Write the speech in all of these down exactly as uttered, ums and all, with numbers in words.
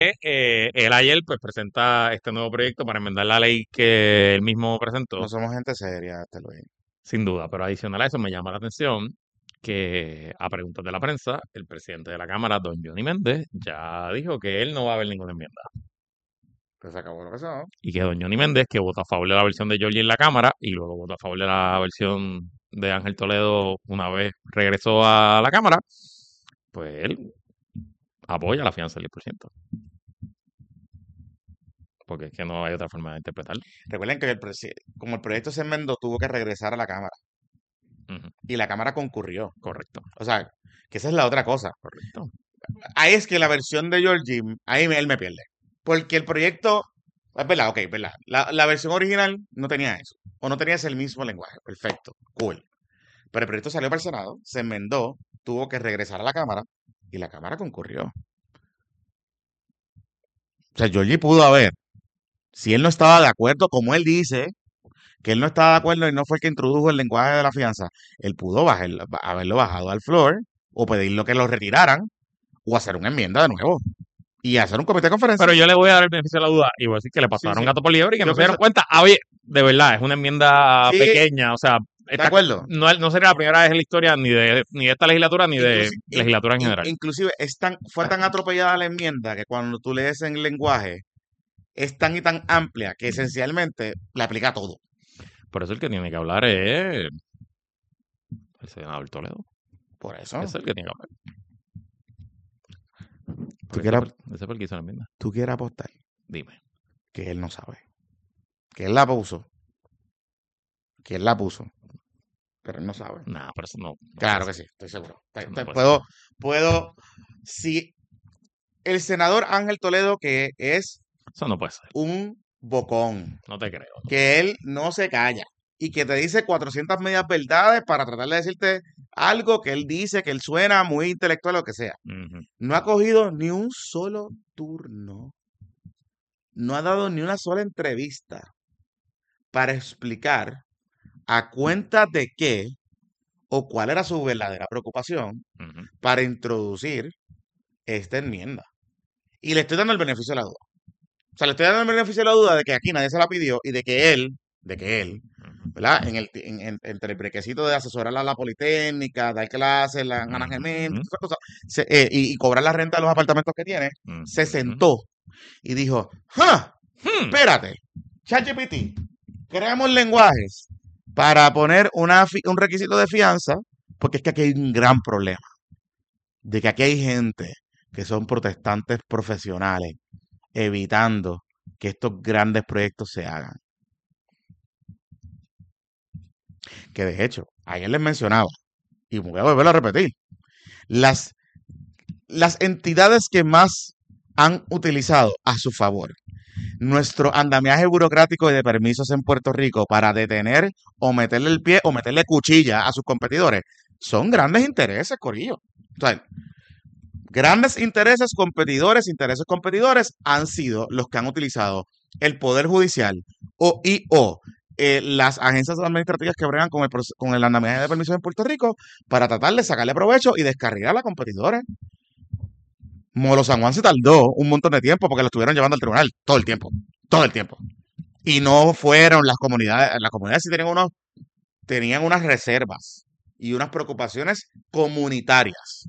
Eh, él ayer pues presenta este nuevo proyecto para enmendar la ley que él mismo No presentó, somos gente seria, te lo digo. sin duda, pero adicional a eso me llama la atención que a preguntas de la prensa, el presidente de la Cámara, don Johnny Méndez, ya dijo que él no va a haber ninguna enmienda. Pues se acabó lo que son. Y que don Johnny Méndez, que votó a favor de la versión de Georgie en la Cámara y luego votó a favor de la versión de Ángel Toledo una vez regresó a la Cámara, pues él apoya la fianza del diez por ciento. Porque es que no hay otra forma de interpretarlo. Recuerden que el presi- como el proyecto se enmendó, tuvo que regresar a la Cámara. Ujú. Y la Cámara concurrió. Correcto, O sea, que esa es la otra cosa. correcto. Ahí es que la versión de Georgie, ahí me- él me pierde. Porque el proyecto, es verdad, ok, verdad. La, la versión original no tenía eso. O no tenía ese mismo lenguaje. Perfecto, cool. Pero el proyecto salió para el Senado, se enmendó, tuvo que regresar a la Cámara y la Cámara concurrió. O sea, Georgie pudo haber, si él no estaba de acuerdo, como él dice, que él no estaba de acuerdo y no fue el que introdujo el lenguaje de la fianza, él pudo bajar, haberlo bajado al floor o pedirlo que lo retiraran o hacer una enmienda de nuevo y hacer un comité de Pero conferencia. yo le voy a dar el beneficio de la duda y voy a decir que le Sí, pasaron sí. gato por liebre y que no Yo se dieron pienso, cuenta. Ah, oye, de verdad, es una enmienda sí, pequeña, o sea, de esta, acuerdo. no, es- no sería la primera vez en la historia ni de, ni de esta legislatura ni de Inclusi- in- legislatura en in- general. inclusive es tan, fue tan atropellada la enmienda que cuando tú lees en el lenguaje es tan y tan amplia que Ujú. esencialmente le aplica a todo. Por eso el que tiene que hablar es el senador Toledo. Por Ese eso, es el que tiene que hablar. tú Porque ese quieres, fue, el- ese fue el que hizo la enmienda. tú quieres apostar Dime. que él no sabe, que él la puso, que él la puso, pero él no sabe. Nah, pero eso no, no puede Claro que ser. sí, estoy seguro. Te- Eso no te puede ser. puedo, puedo, si el senador Ángel Toledo, que es Eso no puede ser. un bocón, No te creo. No te que él no se calla y que te dice cuatrocientas medias verdades para tratar de decirte algo que él dice, que él suena muy intelectual, lo que sea. creo. Ujú. No ha cogido ni un solo turno, no ha dado ni una sola entrevista para explicar a cuenta de qué o cuál era su verdadera preocupación Ujú. para introducir esta enmienda. Y le estoy dando el beneficio de la duda. O sea, le estoy dando el beneficio de la duda de que aquí nadie se la pidió y de que él, de que él, Ujú. ¿verdad? En el, en, en, entre el brequecito de asesorar a la Politécnica, dar clases, la management, Ujú. todas esas cosas, se, eh, y, y, cobrar la renta de los apartamentos que tiene, se Ujú. sentó y dijo, ¡ja! Hmm. Espérate, ChatGPT, creamos lenguajes para poner una, un requisito de fianza, porque es que aquí hay un gran problema, de que aquí hay gente que son protestantes profesionales, evitando que estos grandes proyectos se hagan. Que de hecho, ayer les mencionaba, y voy a volver a repetir, las, las entidades que más han utilizado a su favor nuestro andamiaje burocrático y de permisos en Puerto Rico para detener o meterle el pie o meterle cuchilla a sus competidores son grandes intereses, Corillo. O sea, grandes intereses competidores, intereses competidores han sido los que han utilizado el Poder Judicial o, y o eh, las agencias administrativas que bregan con el, con el andamiaje de permisos en Puerto Rico para tratar de sacarle provecho y descarrilar a los competidores. Molo San Juan se tardó un montón de tiempo porque lo estuvieron llevando al tribunal todo el tiempo, todo el tiempo. Y no fueron las comunidades, las comunidades sí tenían unos, tenían unas reservas y unas preocupaciones comunitarias,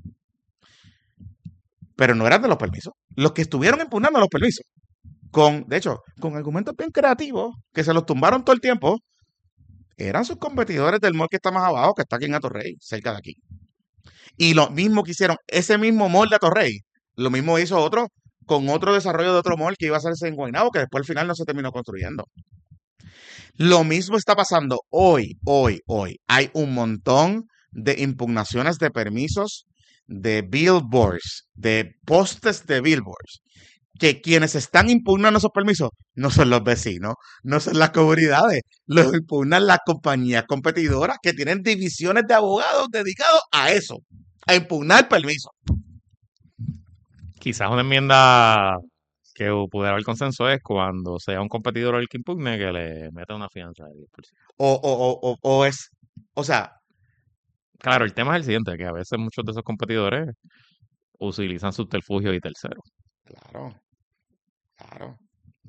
pero no eran de los permisos. Los que estuvieron impugnando los permisos, con, de hecho, con argumentos bien creativos, que se los tumbaron todo el tiempo, eran sus competidores del mall que está más abajo, que está aquí en Atorrey, cerca de aquí. Y lo mismo que hicieron, ese mismo mall de Atorrey, lo mismo hizo otro con otro desarrollo de otro mall que iba a hacerse en Guaynabo, que después al final no se terminó construyendo. Lo mismo está pasando hoy, hoy, hoy. Hay un montón de impugnaciones de permisos de billboards, de postes de billboards, que quienes están impugnando esos permisos no son los vecinos, no son las comunidades, los impugnan las compañías competidoras que tienen divisiones de abogados dedicados a eso, a impugnar permisos. Quizás una enmienda que pudiera haber consenso es cuando sea un competidor el que impugne que le meta una fianza del diez por ciento. O, o, o, o, o es, o sea, Claro, el tema es el siguiente, que a veces muchos de esos competidores utilizan subterfugios y terceros. claro.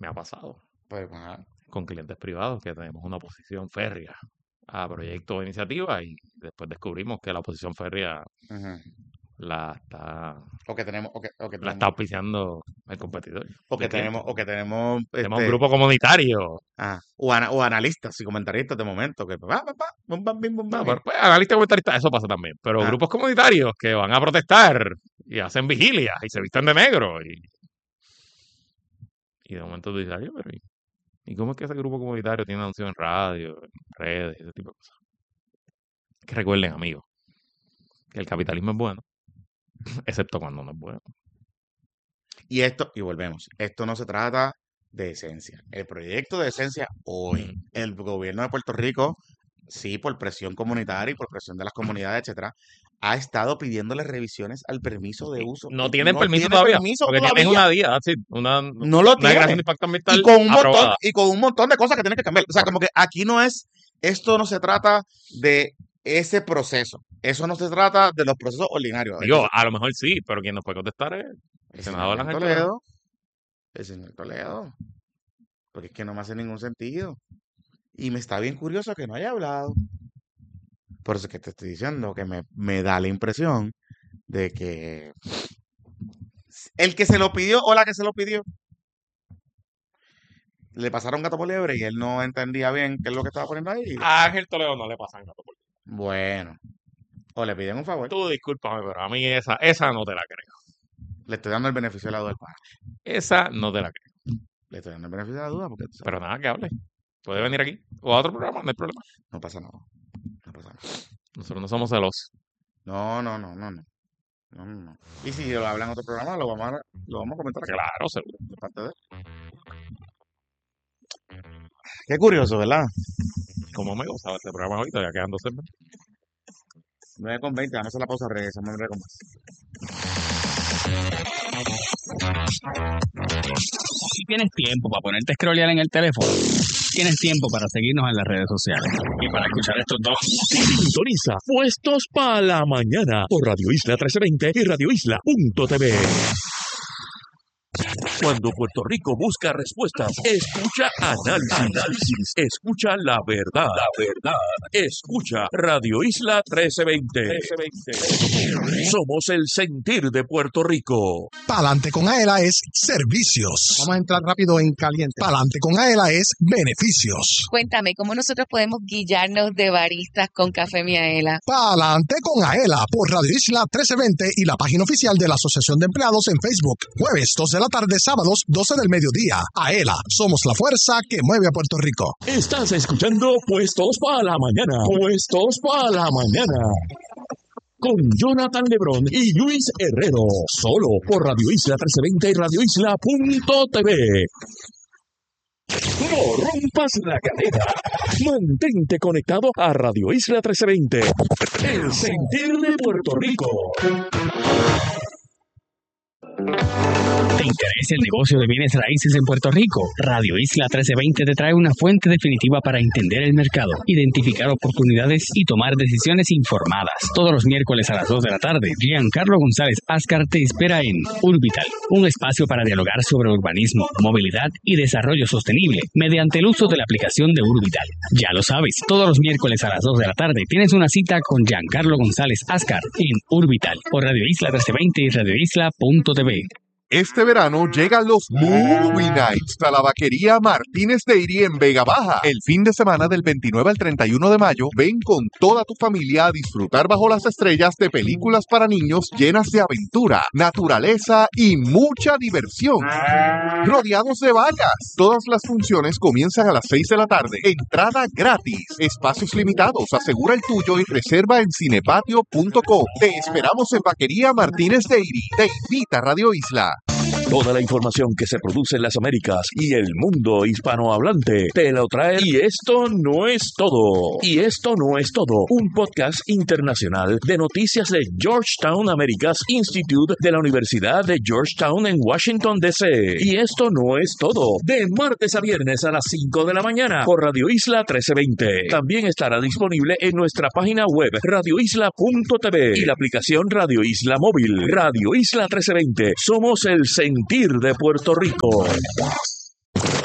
Me ha pasado Pues, ajá. con clientes privados que tenemos una oposición férrea a proyectos o iniciativas y después descubrimos que la oposición férrea Ujú. la está, O que tenemos, o que, o que la está tenemos, auspiciando el competidor o que de tenemos, tiempo. o que tenemos, Tenemos un este, grupo comunitario. ah, o, ana- o analistas y comentaristas de momento, que pa, pa, pa, bum, bam, bim, bum, No, bam, pero pues, analista comentarista, eso pasa también. Pero ah, grupos comunitarios que van a protestar y hacen vigilias y se visten de negro. Y, y de momento tú dices, "Ay, pero ¿y, y cómo es que ese grupo comunitario tiene anuncio en radio, en redes, ese tipo de cosas?" Que recuerden, amigos, que el capitalismo es bueno, excepto cuando no es bueno. Y esto, y volvemos, esto no se trata de esencia. El proyecto de esencia hoy, Mm. el gobierno de Puerto Rico, sí, por presión comunitaria y por presión de las comunidades, etcétera, ha estado pidiéndole revisiones al permiso de Y uso. no Y tienen no permiso tiene todavía, permiso porque tienen todavía. una D I A, that's it, una, No lo una declaración tiene. de impacto Y ambiental con un montón, aprobada. y con un montón de cosas que tiene que cambiar. O sea, como que aquí no es, esto no se trata de ese proceso. Eso no se trata de los procesos ordinarios. Digo, Entonces, a lo mejor sí, pero quien nos puede contestar es el el señor senador Jan Ángel Toledo. Toledo, el señor Toledo, porque es que no me hace ningún sentido. Y me está bien curioso que no haya hablado. Por eso es que te estoy diciendo que me, me da la impresión de que el que se lo pidió o la que se lo pidió le pasaron gato por liebre y él no entendía bien qué es lo que estaba poniendo ahí. y- A Ángel Toledo no le pasan gato por liebre. Bueno, o le piden un favor. Tú discúlpame, pero a mí esa, esa no te la creo. Le estoy dando el beneficio de la duda al pana. Esa no te la creo. Le estoy dando el beneficio de la duda porque tú sabes, Pero nada, que hable. Puede venir aquí o a otro programa, no hay problema. no pasa nada. No pasa nada. Nosotros no somos celosos. No, no, no, no, no. No, no, no. Y si lo hablan en otro programa, lo vamos a, lo vamos a comentar aquí, Claro, seguro. de parte de él. Qué curioso, ¿verdad? Como me gustaba este programa hoy, todavía quedan dos semanas. nueve con veinte, vamos a hacer la pausa, regresamos en breve con más. Si tienes tiempo para ponerte a scrollear en el teléfono, tienes tiempo para seguirnos en las redes sociales y para escuchar estos dos. Sintoniza Puestos para la Mañana por Radio Isla trece veinte y radio isla punto t v. Cuando Puerto Rico busca respuestas, escucha análisis, análisis, escucha la verdad, la verdad, escucha Radio Isla trece veinte. Somos el sentir de Puerto Rico. Pa'lante con Aela es servicios. Vamos a entrar rápido en caliente. Pa'lante con Aela es beneficios. Cuéntame, ¿cómo nosotros podemos guiarnos de baristas con Café Miaela? Pa'lante con Aela por Radio Isla trece veinte y la página oficial de la Asociación de Empleados en Facebook. Jueves dos de la tarde, sábados doce del mediodía. Aela, somos la fuerza que mueve a Puerto Rico. Estás escuchando Puestos para la Mañana. Puestos para la Mañana. Con Jonathan Lebrón y Luis Herrero. Solo por Radio Isla trece veinte y radio isla punto t v. No rompas la cadena. Mantente conectado a Radio Isla trece veinte. El sentir de Puerto Rico. ¿Te interesa el negocio de bienes raíces en Puerto Rico? Radio Isla trece veinte te trae una fuente definitiva para entender el mercado, identificar oportunidades y tomar decisiones informadas. Todos los miércoles a las dos de la tarde, Giancarlo González Ascar te espera en Urbital, un espacio para dialogar sobre urbanismo, movilidad y desarrollo sostenible mediante el uso de la aplicación de Urbital. Ya lo sabes, todos los miércoles a las dos de la tarde tienes una cita con Giancarlo González Ascar en Urbital por Radio Isla trece veinte y radio isla punto t v. Este verano llegan los Movie Nights a la vaquería Martínez Dairy en Vega Baja. El fin de semana del veintinueve al treinta y uno de mayo, ven con toda tu familia a disfrutar bajo las estrellas de películas para niños llenas de aventura, naturaleza y mucha diversión. Rodeados de vallas. Todas las funciones comienzan a las seis de la tarde. Entrada gratis. Espacios limitados. Asegura el tuyo y reserva en cinepatio punto com. Te esperamos en Vaquería Martínez Dairy. Te invita Radio Isla. Toda la información que se produce en las Américas y el mundo hispanohablante te lo trae. Y esto no es todo. Y esto no es todo. Un podcast internacional de noticias de Georgetown Americas Institute de la Universidad de Georgetown en Washington, D C. Y esto no es todo. De martes a viernes a las cinco de la mañana por Radio Isla trece veinte. También estará disponible en nuestra página web radio isla punto t v y la aplicación Radio Isla Móvil. Radio Isla trece veinte. Somos el sentir de Puerto Rico.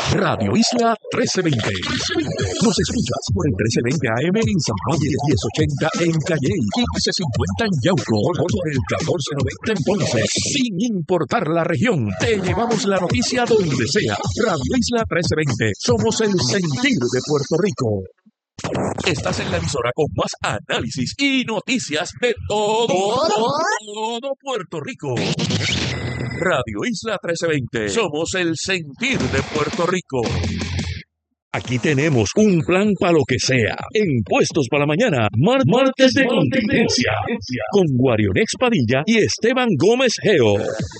Radio Isla trece veinte. Nos escuchas por el trece veinte A M en San Juan y el diez ochenta en Calley, quince cincuenta en Yauco, por el catorce noventa en Ponce. Sin importar la región, te llevamos la noticia donde sea. Radio Isla trece veinte. Somos el sentir de Puerto Rico. Estás en la emisora con más análisis y noticias de todo, todo Puerto Rico. Radio Isla trece veinte. Somos el sentir de Puerto Rico. Aquí tenemos un plan para lo que sea. En Puestos para la Mañana, Mar martes de contingencia, con Guarionex Padilla y Esteban Gómez Geo.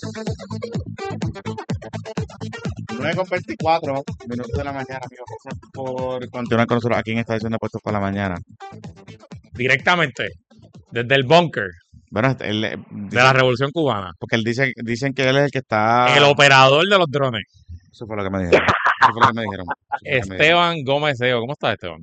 nueve con veinticuatro minutos de la mañana, amigos. Gracias por continuar con nosotros aquí en esta edición de Puestos para la Mañana. Directamente, desde el búnker Bueno, él, eh, de dice- la Revolución Cubana. porque él dice, dicen que él es el que está... El operador de los drones. Eso fue lo que me dijeron. Eso fue lo que me dijeron. Eso fue lo que me dijeron. Esteban Gómez Geo. ¿Cómo estás, Esteban?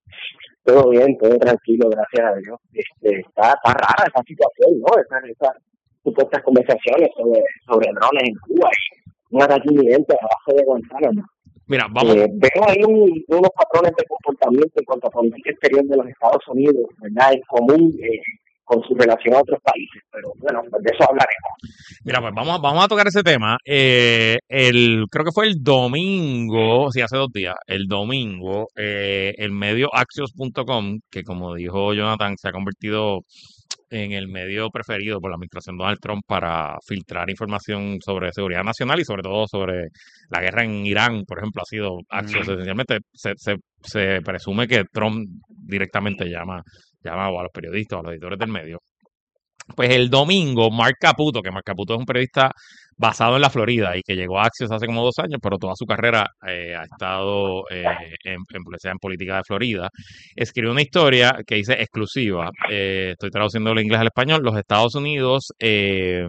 Todo bien, todo tranquilo, gracias a Dios. Este, está, está rara esa situación, ¿no? Esas, esas supuestas conversaciones sobre, sobre drones en Cuba y un ataque inminente a la base de Guantánamo. Mira, vamos. Eh, veo ahí un, unos patrones de comportamiento en cuanto a política exterior de los Estados Unidos, ¿verdad? En común eh, con su relación a otros países, pero bueno, pues de eso hablaremos. Mira, pues vamos, a- vamos a tocar ese tema. Eh, el, creo que fue el domingo, sí, hace dos días, el domingo, eh, el medio axios punto com, que como dijo Jonathan, se ha convertido en el medio preferido por la administración Donald Trump para filtrar información sobre seguridad nacional y sobre todo sobre la guerra en Irán, por ejemplo, ha sido Axios. Esencialmente se, se, se presume que Trump directamente llama, llama o a los periodistas o a los editores del medio. Pues el domingo, Mark Caputo, que Mark Caputo es un periodista basado en la Florida y que llegó a Axios hace como dos años, pero toda su carrera eh, ha estado eh, en, en, en política de Florida, escribió una historia que dice exclusiva, eh, estoy traduciendo el inglés al español, los Estados Unidos eh,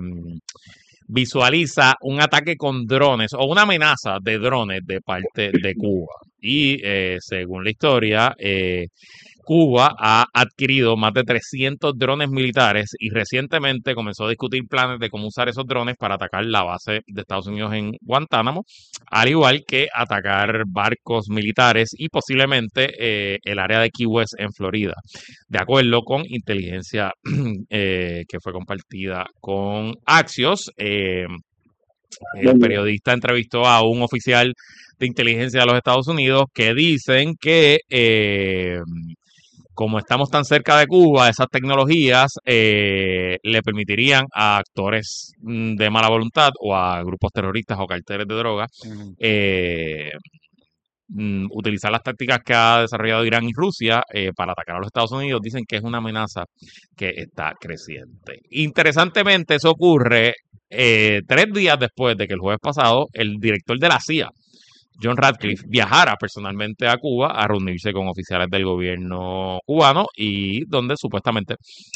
visualiza un ataque con drones o una amenaza de drones de parte de Cuba. Y eh, según la historia, eh, Cuba ha adquirido más de trescientos drones militares y recientemente comenzó a discutir planes de cómo usar esos drones para atacar la base de Estados Unidos en Guantánamo, al igual que atacar barcos militares y posiblemente eh, el área de Key West en Florida, de acuerdo con inteligencia eh, que fue compartida con Axios. Eh, el periodista entrevistó a un oficial de inteligencia de los Estados Unidos que dicen que eh, como estamos tan cerca de Cuba, esas tecnologías eh, le permitirían a actores mm, de mala voluntad o a grupos terroristas o carteles de droga Ujú. eh, mm, utilizar las tácticas que ha desarrollado Irán y Rusia eh, para atacar a los Estados Unidos. Dicen que es una amenaza que está creciente. Interesantemente, eso ocurre eh, tres días después de que el jueves pasado el director de la C I A, John Ratcliffe, viajara personalmente a Cuba a reunirse con oficiales del gobierno cubano y donde supuestamente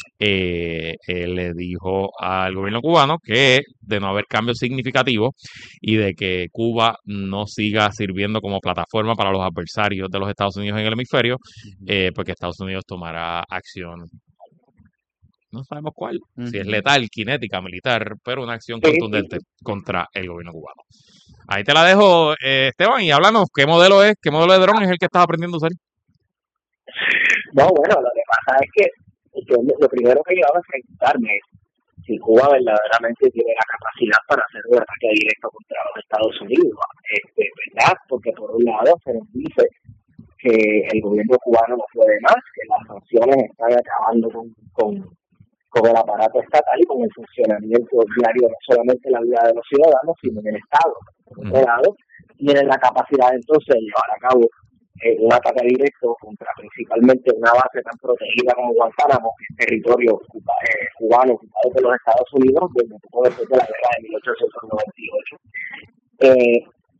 eh, eh, le dijo al gobierno cubano que de no haber cambios significativos y de que Cuba no siga sirviendo como plataforma para los adversarios de los Estados Unidos en el hemisferio, eh, porque Estados Unidos tomará acción. No sabemos cuál, si es Ujú. letal, cinética, militar, pero una acción Sí, contundente contra el gobierno cubano. Ahí te la dejo, eh, Esteban, y háblanos, ¿qué modelo es? ¿Qué modelo de dron es el que estás aprendiendo a usar? No, bueno, lo que pasa es que yo, lo primero que yo hago es preguntarme si Cuba verdaderamente tiene la capacidad para hacer un ataque directo contra los Estados Unidos, este, ¿verdad? Porque por un lado se nos dice que el gobierno cubano no puede más, que las sanciones están acabando con, con, con el aparato estatal y con el funcionamiento diario no solamente en la vida de los ciudadanos, sino en el Estado. Por otro Ujú. lado, tienen la capacidad entonces de llevar a cabo eh, un ataque directo contra principalmente una base tan protegida como Guantánamo, que es territorio cuba, eh, cubano ocupado por los Estados Unidos desde poco después de la guerra de mil ochocientos noventa y ocho. Eh,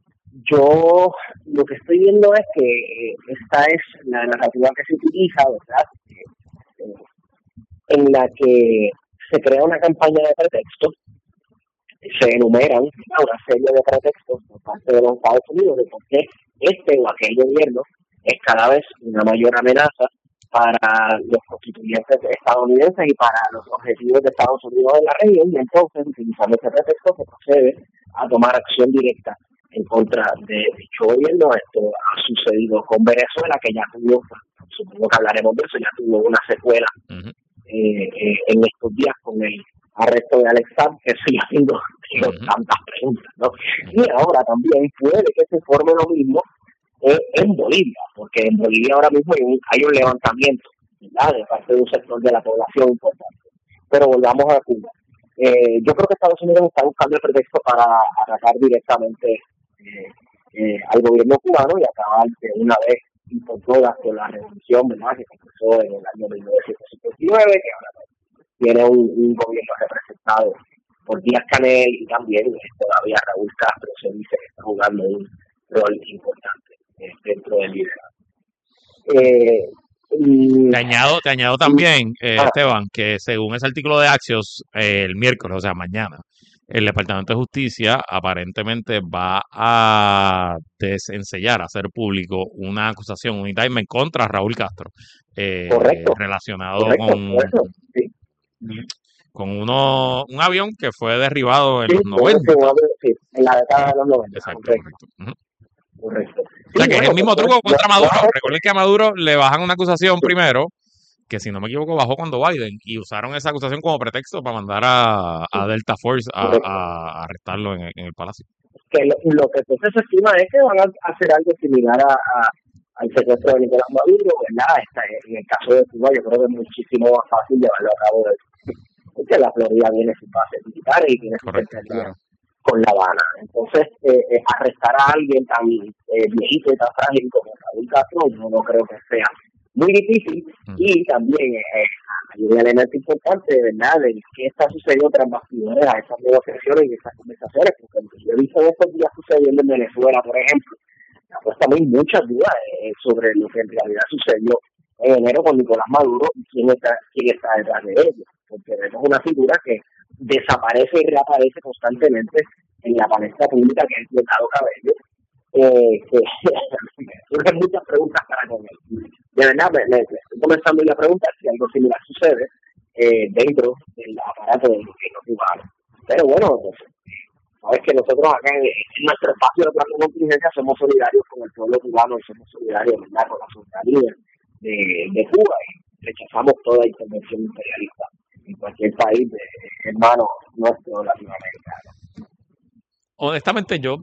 yo lo que estoy viendo es que eh, esta es la narrativa que se utiliza, ¿verdad? Eh, en la que se crea una campaña de pretextos, se enumeran una serie de pretextos por parte de los Estados Unidos de por qué este o aquel gobierno es cada vez una mayor amenaza para los constituyentes estadounidenses y para los objetivos de Estados Unidos en la región, y entonces, utilizando ese pretexto, se procede a tomar acción directa en contra de dicho gobierno. Esto ha sucedido con Venezuela, que ya tuvo, supongo que hablaremos de eso, ya tuvo una secuela uh-huh. eh, eh, en estos días con el arresto de Alex Saab, que sigue haciendo uh-huh. tantas preguntas, ¿no? Uh-huh. Y ahora también puede que se forme lo mismo eh, en Bolivia, porque en Bolivia ahora mismo hay un, hay un levantamiento, ¿verdad?, de parte de un sector de la población importante. Pero volvamos a Cuba. Eh, yo creo que Estados Unidos está buscando el pretexto para atacar directamente eh, eh, al gobierno cubano y acabar de una vez y por todas con la revolución, ¿verdad?, que comenzó en el año mil novecientos cincuenta y nueve, que ahora tiene un, un gobierno representado por Díaz-Canel, y también eh, todavía Raúl Castro se dice que está jugando un rol importante eh, dentro del liderazgo. Eh, y, te añado, te añado también, eh, ah, Esteban, que según ese artículo de Axios, eh, el miércoles, o sea, mañana, el Departamento de Justicia aparentemente va a desensellar, a hacer público una acusación, un indictment contra Raúl Castro, eh, correcto, relacionado correcto, con, correcto, sí. con uno, un avión que fue derribado en sí, los noventa. Sí, en la década de los noventa. Exacto, correcto. correcto. Uh-huh. Correcto. O sea, sí, que bueno, es el mismo truco pues, contra Maduro. Recuerden que a Maduro le bajan una acusación primero, que si no me equivoco bajó cuando Biden, y usaron esa acusación como pretexto para mandar a, a Delta Force a, a, a arrestarlo en, en el palacio. Que lo, lo que entonces se estima es que van a hacer algo similar a, a, al secuestro de Nicolás Maduro, ¿verdad? Esta, en el caso de Cuba yo creo que es muchísimo más fácil llevarlo a cabo, de, porque la Florida tiene sus bases militares y tiene su cercanía con La Habana. Entonces, eh, eh, arrestar a alguien tan eh, viejito y tan frágil como Raúl Castro, yo no creo que sea muy difícil. Mm. Y también eh, hay un elemento importante, ¿verdad?, de qué está sucediendo tras bastidores a esas negociaciones y esas conversaciones, porque lo que yo he visto en estos días sucediendo en Venezuela, por ejemplo, me ha puesto a mí muchas dudas eh, sobre lo que en realidad sucedió en enero con Nicolás Maduro y quién está, quién está detrás de ello, porque vemos una figura que desaparece y reaparece constantemente en la palestra pública, que es Diosdado Cabello, eh, que surgen muchas preguntas para con él. De verdad, me, me, me estoy comenzando a preguntar si algo similar sucede eh, dentro del aparato del gobierno cubano. Pero bueno, pues, sabes que nosotros acá en, en nuestro espacio de plan de contingencia somos solidarios con el pueblo cubano y somos solidarios, ¿verdad?, con la soberanía de, de Cuba, y rechazamos toda intervención imperialista en cualquier país de, de hermano nuestro latinoamericano. Honestamente, yo,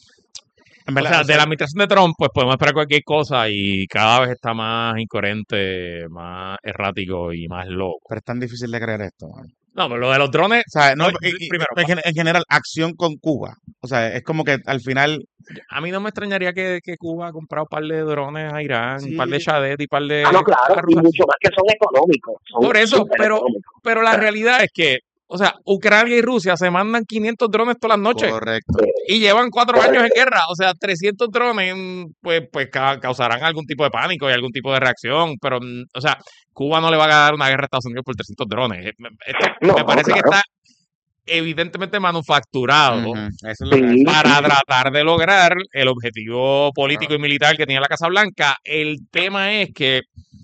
en verdad, o sea, de la administración de Trump, pues podemos esperar cualquier cosa y cada vez está más incoherente, más errático y más loco. Pero es tan difícil de creer esto, man. No, pero lo de los drones, o sea, no, no, y, primero, en, en general, acción con Cuba. O sea, es como que al final... A mí no me extrañaría que, que Cuba ha comprado un par de drones a Irán, sí. un par de Shadet y un par de... Ah, no, claro, y mucho más que son económicos. Son Por eso, pero, económicos. pero la realidad es que, o sea, Ucrania y Rusia se mandan quinientos drones todas las noches. Correcto. Y llevan cuatro Correcto. años en guerra. O sea, trescientos drones, pues, pues ca- causarán algún tipo de pánico y algún tipo de reacción. Pero, o sea, Cuba no le va a ganar una guerra a Estados Unidos por trescientos drones. Esto no, me parece no, claro. que está evidentemente manufacturado uh-huh. Eso es lo sí. que para tratar de lograr el objetivo político uh-huh. y militar que tiene la Casa Blanca. El tema es que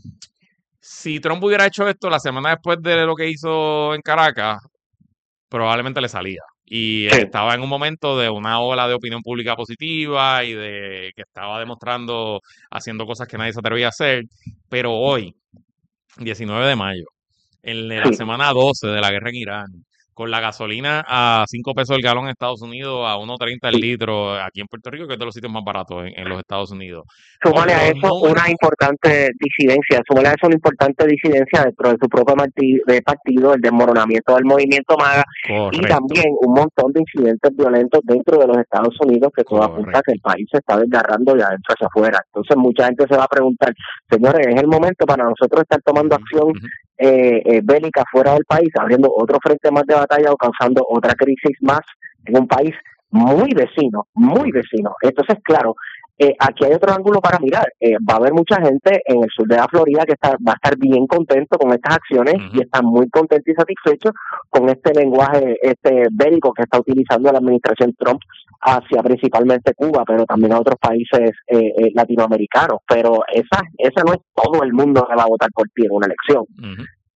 si Trump hubiera hecho esto la semana después de lo que hizo en Caracas, probablemente le salía. Y sí. estaba en un momento de una ola de opinión pública positiva y de que estaba demostrando, haciendo cosas que nadie se atrevía a hacer. Pero hoy, diecinueve de mayo, en la sí. semana doce de la guerra en Irán, con la gasolina a cinco pesos el galón en Estados Unidos, a uno treinta el litro aquí en Puerto Rico, que es de los sitios más baratos en, en los Estados Unidos. Súmale a eso números... una importante disidencia, súmale a eso una importante disidencia dentro de su propio partido, de partido, el desmoronamiento del movimiento MAGA. Correcto. Y también un montón de incidentes violentos dentro de los Estados Unidos que todo Correcto. apunta que el país se está desgarrando de adentro hacia afuera. Entonces mucha gente se va a preguntar, señores, es el momento para nosotros estar tomando acción uh-huh. Eh, eh, bélica fuera del país, abriendo otro frente más de batalla o causando otra crisis más en un país muy vecino, muy vecino. Entonces, claro, eh, aquí hay otro ángulo para mirar. Eh, va a haber mucha gente en el sur de la Florida que está, va a estar bien contento con estas acciones uh-huh. y están muy contentos y satisfechos con este lenguaje este bélico que está utilizando la administración Trump hacia principalmente Cuba, pero también a otros países eh, eh, latinoamericanos. Pero esa esa no es todo el mundo que va a votar por ti en una elección. Uh-huh.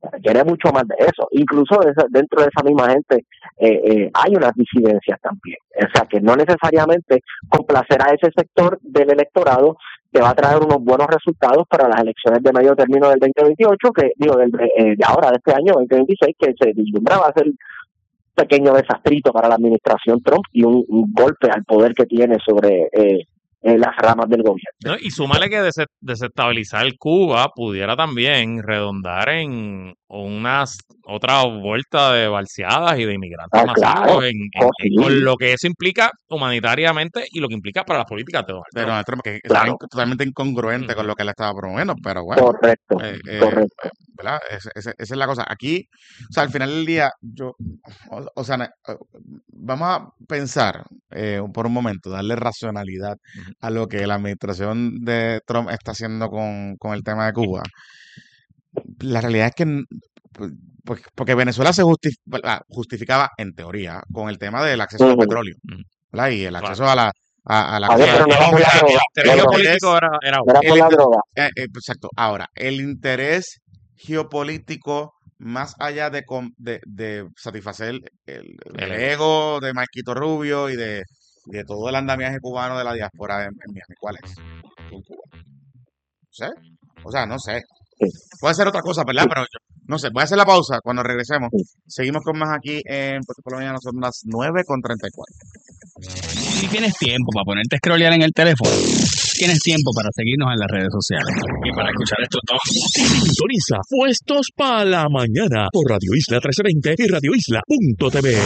requiere mucho más de eso. Incluso de esa, dentro de esa misma gente eh, eh, hay unas disidencias también. O sea, que no necesariamente complacer a ese sector del electorado te va a traer unos buenos resultados para las elecciones de medio término del veinte veintiocho, que digo, del, eh, de ahora, de este año veinte veintiséis, que se vislumbraba a ser un pequeño desastrito para la administración Trump y un, un golpe al poder que tiene sobre eh, eh, las ramas del gobierno. No, y súmale que des- desestabilizar Cuba pudiera también redondar en unas otra vuelta de balseadas y de inmigrantes Ah, masivos claro. en, en- Oh, en- sí. con lo que eso implica humanitariamente y lo que implica para las políticas de Donald De Trump. Donald Trump, que Claro. es totalmente incongruente Ujú. con lo que él estaba promoviendo, pero bueno, Correcto, eh, eh, correcto. eh, ¿verdad? Ese- ese- esa es la cosa. Aquí, o sea, al final del día, yo, o, o sea, ne- eh, vamos a pensar eh, por un momento, darle racionalidad Ujú. a lo que la administración de Trump está haciendo con, con el tema de Cuba. La realidad es que, n- pues, pues, porque Venezuela se justi- ah, justificaba, en teoría, con el tema del acceso al Ujú. petróleo, Ujú. ¿verdad? Y el Claro. acceso a la, a, a la A ver, cosa pero no era por la económica. droga. El No, interés no, geopolítico era, era no era por El la inter- droga. eh, eh, exacto. Ahora, el interés geopolítico, más allá de, com- de, de satisfacer el, el- el el ego. ego de Marquito Rubio y de, y de todo el andamiaje cubano de la diáspora en, en Miami, ¿cuál es? En Cuba. No sé. O sea, no sé. Sí. Puede ser otra cosa, ¿verdad? Pero yo, no sé. Voy a hacer la pausa cuando regresemos. Sí. Seguimos con más aquí en Puerto por la mañana, son las nueve con treinta y cuatro. Si tienes tiempo para ponerte a scrollear en el teléfono, tienes tiempo para seguirnos en las redes sociales y para escuchar estos dos. Sintoniza Puestos para la Mañana por Radio Isla trece veinte y radio isla punto t v.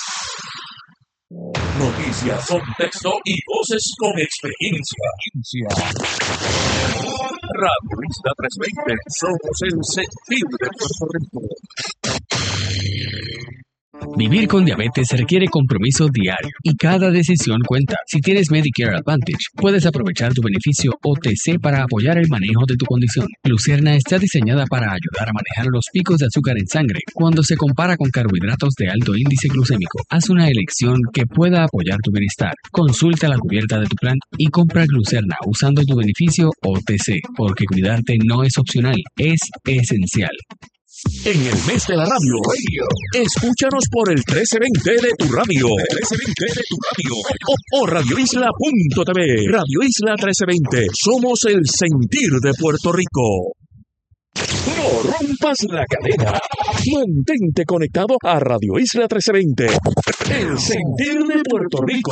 Noticias, contexto y voces con experiencia. Radio Isla trescientos veinte, somos el sentir de Puerto Rico. Vivir con diabetes requiere compromiso diario y cada decisión cuenta. Si tienes Medicare Advantage, puedes aprovechar tu beneficio O T C para apoyar el manejo de tu condición. Glucerna está diseñada para ayudar a manejar los picos de azúcar en sangre cuando se compara con carbohidratos de alto índice glucémico. Haz una elección que pueda apoyar tu bienestar. Consulta la cubierta de tu plan y compra Glucerna usando tu beneficio O T C, porque cuidarte no es opcional, es esencial. En el mes de la radio, escúchanos por el trece veinte de tu radio, trece veinte de tu radio, o, o radio isla punto t v. Radio Isla trece veinte, somos el sentir de Puerto Rico. No rompas la cadena. Mantente conectado a Radio Isla trece veinte, el sentir de Puerto Rico.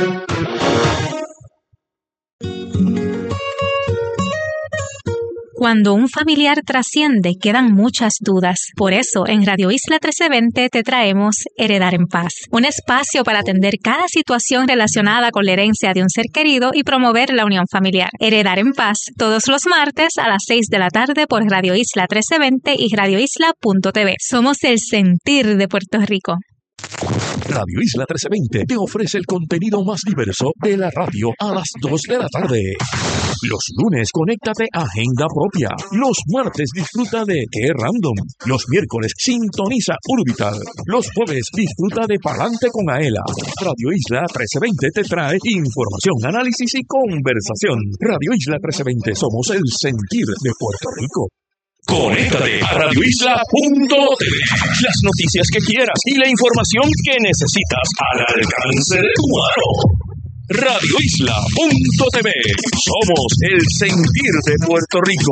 Cuando un familiar trasciende, quedan muchas dudas. Por eso, en Radio Isla trece veinte te traemos Heredar en Paz, un espacio para atender cada situación relacionada con la herencia de un ser querido y promover la unión familiar. Heredar en Paz, todos los martes a las seis de la tarde por Radio Isla trece veinte y radio isla punto t v. Somos el sentir de Puerto Rico. Radio Isla trece veinte te ofrece el contenido más diverso de la radio a las dos de la tarde. Los lunes, conéctate a Agenda Propia. Los martes, disfruta de Qué Random. Los miércoles, sintoniza Urbital. Los jueves, disfruta de Palante con Aela. Radio Isla trece veinte te trae información, análisis y conversación. Radio Isla trece veinte, somos el sentir de Puerto Rico. Conéctate a radio isla punto t v. Las noticias que quieras y la información que necesitas al alcance de tu mano. radio isla punto t v. Somos el sentir de Puerto Rico.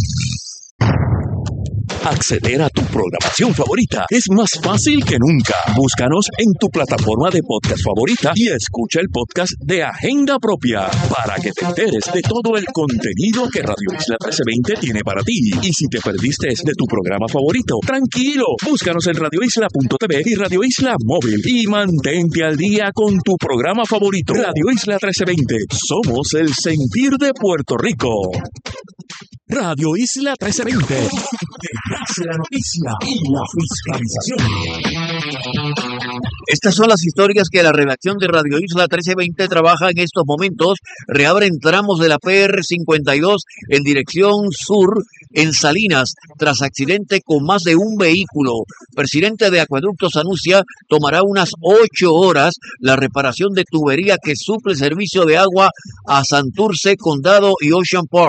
Acceder a tu programación favorita es más fácil que nunca. Búscanos en tu plataforma de podcast favorita y escucha el podcast de Agenda Propia para que te enteres de todo el contenido que Radio Isla trece veinte tiene para ti. Y si te perdiste de tu programa favorito, tranquilo, búscanos en radio isla punto t v y Radio Isla Móvil y mantente al día con tu programa favorito. Radio Isla trece veinte, somos el sentir de Puerto Rico. Radio Isla trece veinte. La noticia y la fiscalización. Estas son las historias que la redacción de Radio Isla trece veinte trabaja en estos momentos. Reabren tramos de la P R cincuenta y dos en dirección sur en Salinas tras accidente con más de un vehículo. Presidente de Acueductos anuncia tomará unas ocho horas la reparación de tubería que suple servicio de agua a Santurce, Condado y Ocean Park.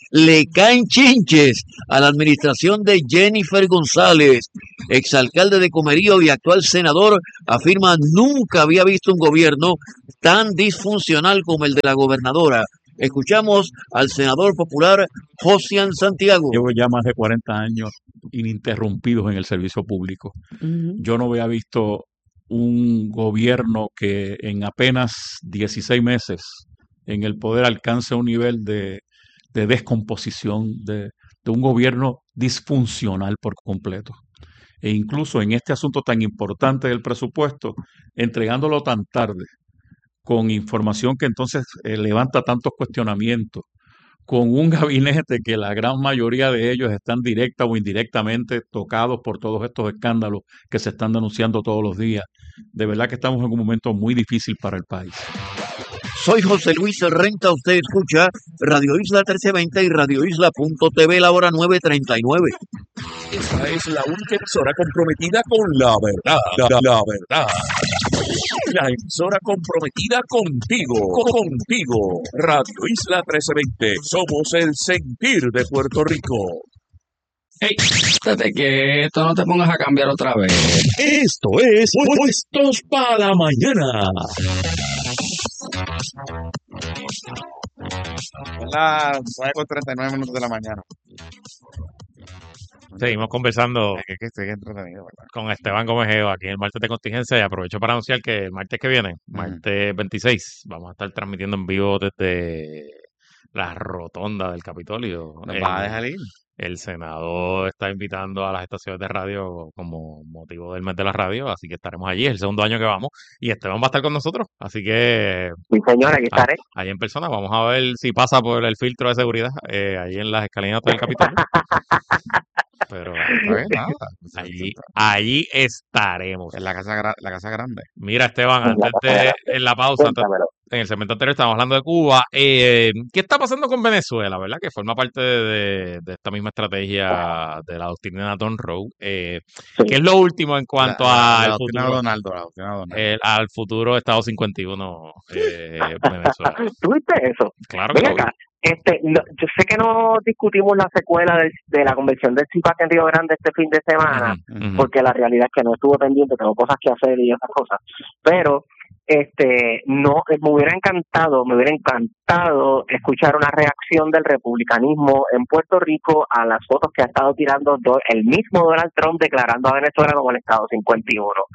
le caen chinches a la administración de Jennifer González. Exalcalde de Comerío y actual senador afirma nunca había visto un gobierno tan disfuncional como el de la gobernadora. Escuchamos al senador popular Josian Santiago. Llevo ya más de cuarenta años ininterrumpidos en el servicio público. Uh-huh. Yo no había visto un gobierno que en apenas dieciséis meses en el poder alcance un nivel de, de descomposición, de, de un gobierno disfuncional por completo. E incluso en este asunto tan importante del presupuesto, entregándolo tan tarde, con información que entonces eh, levanta tantos cuestionamientos, con un gabinete que la gran mayoría de ellos están directa o indirectamente tocados por todos estos escándalos que se están denunciando todos los días. De verdad que estamos en un momento muy difícil para el país. Soy José Luis Renta, usted escucha Radio Isla trece veinte y radio isla punto t v, la hora nueve treinta y nueve. Esta es la única emisora comprometida con la verdad, la, la verdad. La emisora comprometida contigo, contigo. Radio Isla trece veinte, somos el sentir de Puerto Rico. Hey, espérate que esto no te pongas a cambiar otra vez. Esto es Puestos para la Mañana. Las nueve con treinta y nueve minutos de la mañana. Seguimos conversando Es que, que estoy entretenido, ¿verdad? con Esteban Gómez Geo aquí en el martes de contingencia y aprovecho para anunciar que el martes que viene, martes veintiséis, vamos a estar transmitiendo en vivo desde la rotonda del Capitolio. ¿Nos El- vas a dejar ir? El Senado está invitando a las estaciones de radio como motivo del mes de la radio, así que estaremos allí, es el segundo año que vamos, y Esteban va a estar con nosotros, así que Sí, señora, aquí estaré. ah, ahí en persona vamos a ver si pasa por el filtro de seguridad, eh, ahí en las escalinatas del Capitolio. Pero Está bien, nada. allí, allí estaremos. En la casa, gra- la casa grande. Mira, Esteban, En la antes casa de, grande. en la pausa, antes- Cuéntamelo. en el segmento anterior estábamos hablando de Cuba. Eh, ¿qué está pasando con Venezuela, verdad? Que forma parte de, de esta misma estrategia de la doctrina Monroe. Eh, Sí. ¿Qué es lo último en cuanto La- la- al la doctrina futuro? Donaldo, la doctrina Donaldo. el- al futuro Estado cincuenta y uno eh, Venezuela. ¿Tuviste eso? Claro que Ven lo vi. acá, este, no- yo sé que no discutimos la secuela del- de, la convención del C I P A C en Río Grande este fin de semana, Ujú, ujú. porque la realidad es que no estuve pendiente, tengo cosas que hacer y esas cosas, pero este no eh, me hubiera encantado, me hubiera encantado escuchar una reacción del republicanismo en Puerto Rico a las fotos que ha estado tirando do- el mismo Donald Trump declarando a Venezuela como el Estado cincuenta y uno.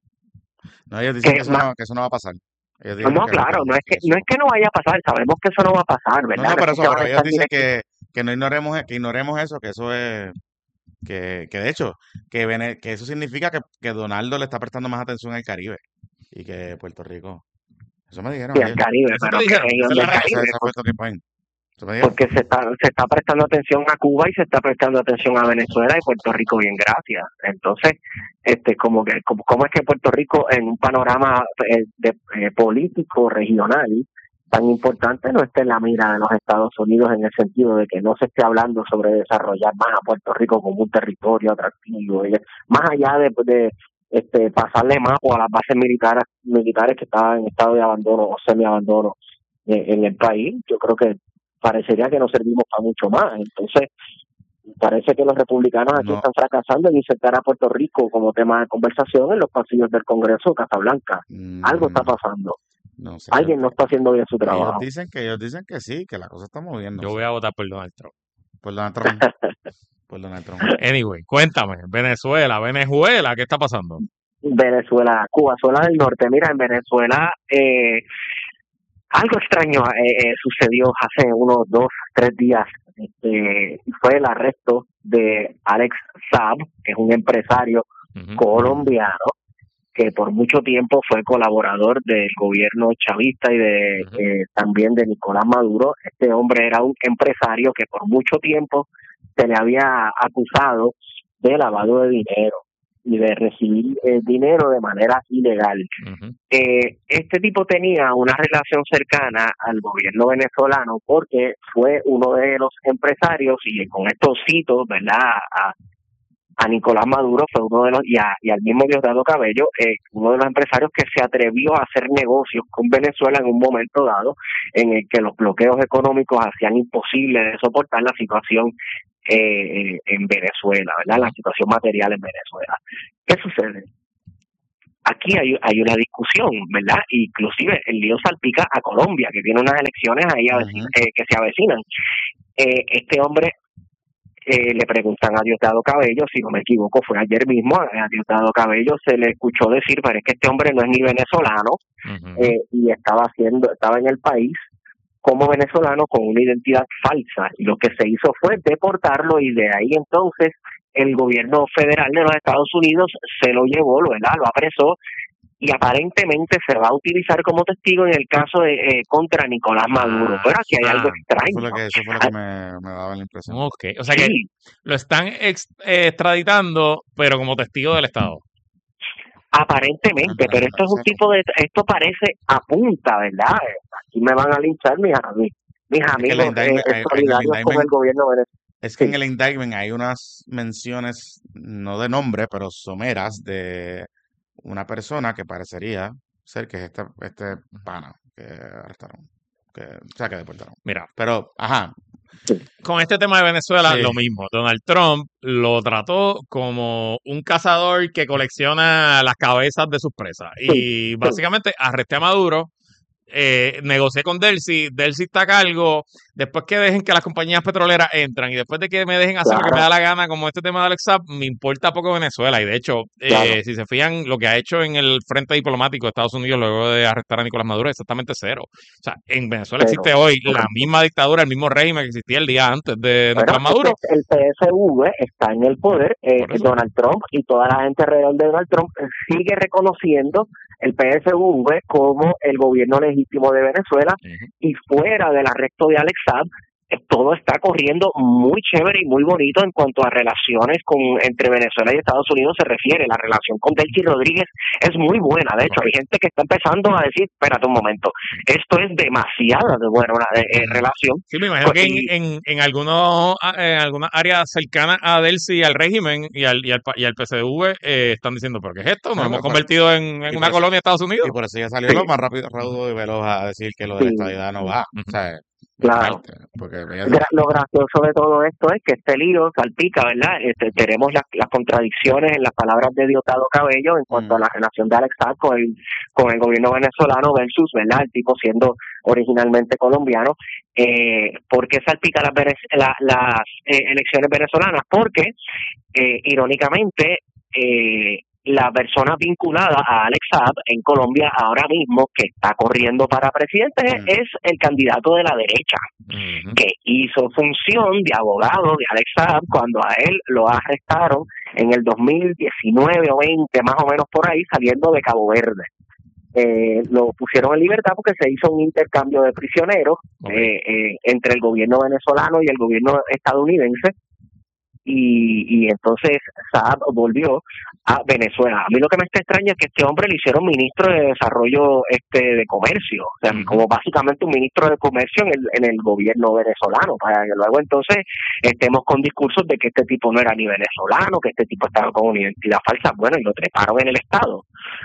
No, ellos dicen que que eso, ma- no, que eso no va a pasar. Ellos dicen No, que- claro, que- no es que que no es que no vaya a pasar, sabemos que eso no va a pasar, No, ¿verdad? no, pero es eso, que van pero a ellos estar dicen directi- que, que no ignoremos, que ignoremos eso, que eso es, que, que de hecho, que, Vene- que eso significa que, que Donaldo le está prestando más atención al Caribe y que Puerto Rico. Eso me dijeron Sí, ayer. al Caribe, ¿Eso te pero que dijeron? ellos Esa es del la esa- Caribe, esa fue Talking Point. Eso me dijeron. porque se está se está prestando atención a Cuba y se está prestando atención a Venezuela y Puerto Rico bien gracias. Entonces, este como que como, cómo es que Puerto Rico en un panorama eh, de, eh, político regional tan importante no esté en la mira de los Estados Unidos en el sentido de que no se esté hablando sobre desarrollar más a Puerto Rico como un territorio atractivo, y más allá de, de este pasarle mapo a las bases militares militares que estaban en estado de abandono o semiabandono eh, en el país. Yo creo que parecería que no servimos para mucho más. Entonces, parece que los republicanos aquí No. están fracasando en insertar a Puerto Rico como tema de conversación en los pasillos del Congreso de Casablanca. Mm, Algo está pasando. No sé. Alguien no está haciendo bien su Ellos trabajo. dicen que ellos dicen que sí, que la cosa está moviendo. Yo voy a votar por Donald Trump. Por Donald Trump. Por Donald Trump. Anyway, cuéntame, Venezuela, Venezuela, ¿qué está pasando? Venezuela, Cuba, zona del norte. Mira, en Venezuela eh, algo extraño eh, eh, sucedió hace unos dos, tres días. Este, fue el arresto de Alex Saab, que es un empresario Ujú. colombiano que por mucho tiempo fue colaborador del gobierno chavista y de Ujú. eh, también de Nicolás Maduro. Este hombre era un empresario que por mucho tiempo se le había acusado de lavado de dinero y de recibir eh, dinero de manera ilegal. Ujú. Eh, este tipo tenía una relación cercana al gobierno venezolano porque fue uno de los empresarios, y con estos citos, ¿verdad?, a, a Nicolás Maduro fue uno de los, y, a, y al mismo Diosdado Cabello, eh, uno de los empresarios que se atrevió a hacer negocios con Venezuela en un momento dado en el que los bloqueos económicos hacían imposible de soportar la situación eh, en Venezuela, ¿verdad? La situación material en Venezuela. ¿Qué sucede? Aquí hay, hay una discusión, ¿verdad? Inclusive el lío salpica a Colombia, que tiene unas elecciones ahí avecin- eh, que se avecinan. Eh, este hombre Eh, le preguntan a Diosdado Cabello, si no me equivoco, fue ayer mismo, a Diosdado Cabello se le escuchó decir, pero es que este hombre no es ni venezolano, uh-huh. eh, y estaba haciendo, estaba en el país como venezolano con una identidad falsa, y lo que se hizo fue deportarlo, y de ahí entonces el gobierno federal de los Estados Unidos se lo llevó, ¿verdad? Lo apresó, y aparentemente se va a utilizar como testigo en el caso de eh, contra Nicolás Maduro. Pero aquí hay ah, algo extraño. Eso fue lo que, eso fue lo que me, me daba la impresión. Ok, o sea sí. que lo están ex, eh, extraditando, pero como testigo del Estado. Aparentemente, pero esto es un tipo de, esto parece apunta, ¿verdad? Aquí me van a linchar mis, mis, mis amigos eh, solidarios con el gobierno venezolano. Es que sí. En el indictment hay unas menciones, no de nombre, pero someras de una persona que parecería ser que es este, este pana que arrestaron, que, o sea, que deportaron. Mira, pero, ajá. Sí. Con este tema de Venezuela, Sí. lo mismo. Donald Trump lo trató como un cazador que colecciona las cabezas de sus presas. Y sí. básicamente arresté a Maduro, eh, negocié con Delcy, Delcy está a cargo, después que dejen que las compañías petroleras entran y después de que me dejen hacer claro. lo que me da la gana, como este tema de Alex Saab, me importa poco Venezuela. Y de hecho, claro. eh, si se fijan, lo que ha hecho en el frente diplomático de Estados Unidos luego de arrestar a Nicolás Maduro es exactamente cero. O sea, en Venezuela Pero, existe hoy la misma dictadura, el mismo régimen que existía el día antes de bueno, Nicolás Maduro. El P S V está en el poder, eh, Donald Trump y toda la gente alrededor de Donald Trump sigue reconociendo el P S V como el gobierno legítimo de Venezuela uh-huh. y fuera del arresto de Alex Saab, todo está corriendo muy chévere y muy bonito en cuanto a relaciones con entre Venezuela y Estados Unidos se refiere. La relación con Delcy Rodríguez es muy buena. De hecho, hay gente que está empezando a decir, espérate un momento, esto es demasiada de buena una, eh, eh, relación. Sí, me imagino pues, que en, en, en, algunos, en algunas áreas cercanas a Delcy y al régimen y al, y al, y al P S V eh, están diciendo, ¿pero qué es esto? Nos sí, hemos convertido en, en una colonia de Estados Unidos. Y por eso ya salió sí. lo más rápido, raudo y veloz a decir que lo de la estabilidad no va. Uh-huh. O sea, Claro. Porque Gra- lo gracioso de todo esto es que este lío salpica, ¿verdad? Este, tenemos las, las contradicciones en las palabras de Diosdado Cabello en cuanto mm. a la relación de Alex Saab con el, con el gobierno venezolano versus, ¿verdad? El tipo siendo originalmente colombiano. Eh, ¿Por qué salpica las, la, las eh, elecciones venezolanas? Porque, eh, irónicamente, eh, la persona vinculada a Alex Saab en Colombia ahora mismo que está corriendo para presidente uh-huh. es el candidato de la derecha uh-huh. que hizo función de abogado de Alex Saab cuando a él lo arrestaron en el dos mil diecinueve o veinte más o menos por ahí saliendo de Cabo Verde. Eh, lo pusieron en libertad porque se hizo un intercambio de prisioneros okay. eh, eh, entre el gobierno venezolano y el gobierno estadounidense. Y, y entonces Saab volvió a Venezuela. A mí lo que me está extraño es que este hombre le hicieron ministro de desarrollo este de comercio, o sea, uh-huh. como básicamente un ministro de comercio en el, en el gobierno venezolano, para que luego entonces estemos con discursos de que este tipo no era ni venezolano, que este tipo estaba con una identidad falsa. Bueno, y lo treparon en el Estado.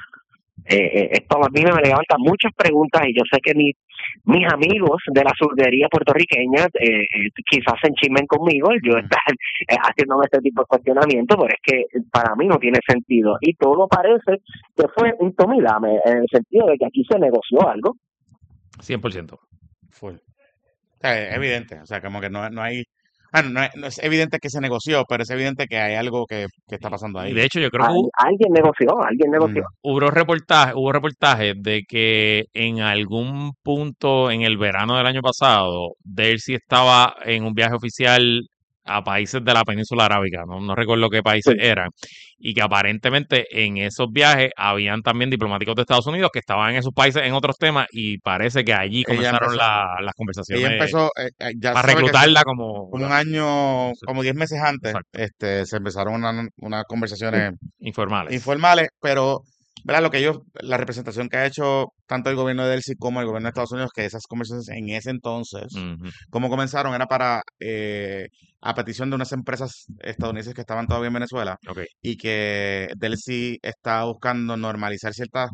Eh, esto a mí me levanta muchas preguntas y yo sé que mi, mis amigos de la surdería puertorriqueña eh, eh, quizás se enchismen conmigo yo estar eh, haciéndome este tipo de cuestionamiento, pero es que para mí no tiene sentido y todo parece que fue un tomilame en el sentido de que aquí se negoció algo. cien por ciento. Fue. O sea, es evidente, o sea, como que no, no hay... Bueno, no es, no es evidente que se negoció, pero es evidente que hay algo que, que está pasando ahí. Y de hecho, yo creo que hubo, alguien negoció, alguien negoció. Hubo reportajes, hubo reportajes de que en algún punto en el verano del año pasado, Delcy estaba en un viaje oficial a países de la península arábica, no, no recuerdo qué países sí. eran, y que aparentemente en esos viajes habían también diplomáticos de Estados Unidos que estaban en esos países en otros temas y parece que allí comenzaron empezó, la, las conversaciones ella empezó, eh, ya para reclutarla como... Como un año, como diez meses antes, este, se empezaron unas una conversaciones informales. informales, pero ¿verdad? Lo que ellos, la representación que ha hecho tanto el gobierno de Delcy como el gobierno de Estados Unidos, que esas conversaciones en ese entonces, Ujú. como comenzaron, era para, eh, a petición de unas empresas estadounidenses que estaban todavía en Venezuela Ok. y que Delcy está buscando normalizar ciertas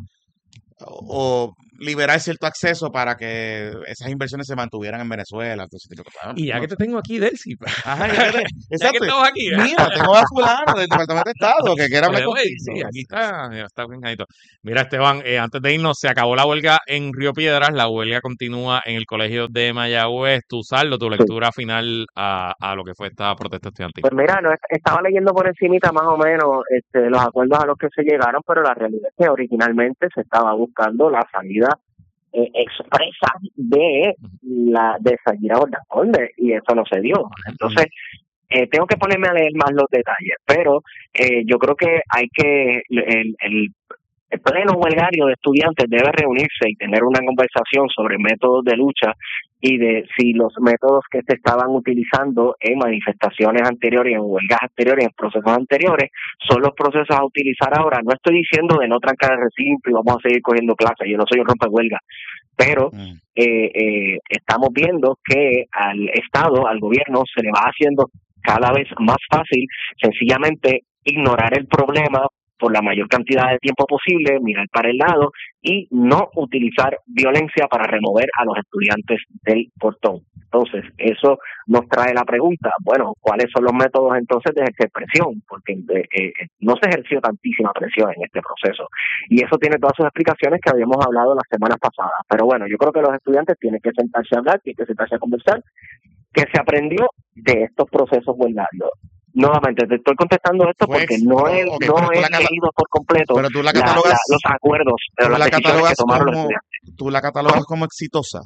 o, o liberar cierto acceso para que esas inversiones se mantuvieran en Venezuela. Entonces, tipo, ah, Y ya no- que te tengo aquí, Delcy, Ajá, ya que te- ya que exacto. estamos aquí, ¿verdad? Mira, tengo a fulano del Departamento de Estado que quiere hablar Oye, contigo. sí, aquí está, ya está bien clarito. Mira, Esteban, eh, antes de irnos, se acabó la huelga en Río Piedras, la huelga continúa en el Colegio de Mayagüez. Tu saldo, tu lectura final a, a lo que fue esta protesta estudiantil. Pues mira, no, estaba leyendo por encimita más o menos este, los acuerdos a los que se llegaron, pero la realidad es que originalmente se estaba buscando la salida eh, expresa de la de seguir a Conde y eso no se dio. Entonces, eh, tengo que ponerme a leer más los detalles, pero eh, yo creo que hay que el, el El pleno huelgario de estudiantes debe reunirse y tener una conversación sobre métodos de lucha y de si los métodos que se estaban utilizando en manifestaciones anteriores, en huelgas anteriores, en procesos anteriores, son los procesos a utilizar ahora. No estoy diciendo de no trancar el recinto y vamos a seguir cogiendo clases, yo no soy un rompehuelga, pero eh, eh, estamos viendo que al Estado, al gobierno, se le va haciendo cada vez más fácil sencillamente ignorar el problema por la mayor cantidad de tiempo posible, mirar para el lado y no utilizar violencia para remover a los estudiantes del portón. Entonces, eso nos trae la pregunta, bueno, ¿cuáles son los métodos entonces de ejercer presión? Porque eh, eh, no se ejerció tantísima presión en este proceso. Y eso tiene todas sus explicaciones que habíamos hablado las semanas pasadas. Pero bueno, yo creo que los estudiantes tienen que sentarse a hablar, tienen que sentarse a conversar, que se aprendió de estos procesos huelgarios. Nuevamente, te estoy contestando esto Pues, porque no he, ok, no pero tú he la cata- leído por completo pero tú la la- catalogas- la- los acuerdos, pero tú las la decisiones que catalogas tomaron los como, estudiantes. tú la catalogas como exitosa.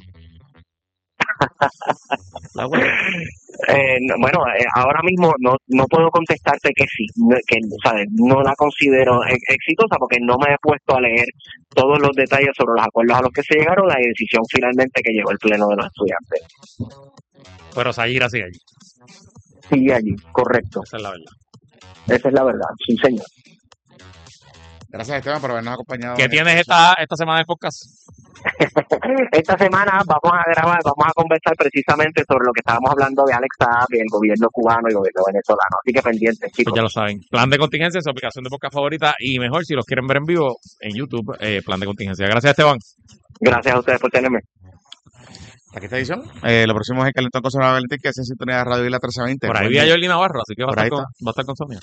La huelga. Eh, no, bueno, eh, ahora mismo no no puedo contestarte que sí, no, que ¿sabes? No la considero ex- exitosa porque no me he puesto a leer todos los detalles sobre los acuerdos a los que se llegaron, la decisión finalmente que llegó el pleno de los estudiantes. Pero Sayira sigue allí. Sigue allí, correcto. Esa es la verdad. Esa es la verdad, sí señor. Gracias, Esteban, por habernos acompañado. ¿Qué en tienes este- esta, esta semana de podcast? Esta semana vamos a grabar, vamos a conversar precisamente sobre lo que estábamos hablando de Alex Saab y el gobierno cubano y el gobierno venezolano. Así que pendientes, chicos. Pues ya lo saben. Plan de contingencia, su aplicación de podcast favorita y mejor si los quieren ver en vivo en YouTube, eh, Plan de contingencia. Gracias, Esteban. Gracias a ustedes por tenerme. Hasta aquí esta edición. Eh, lo próximo es el Calentón con Sonora Valentín, que es en sintonía de Radio Isla trece veinte. Por ahí Buen vi a día. Jordi Navarro, así que va a Por estar ahí con, va a estar con Sonia.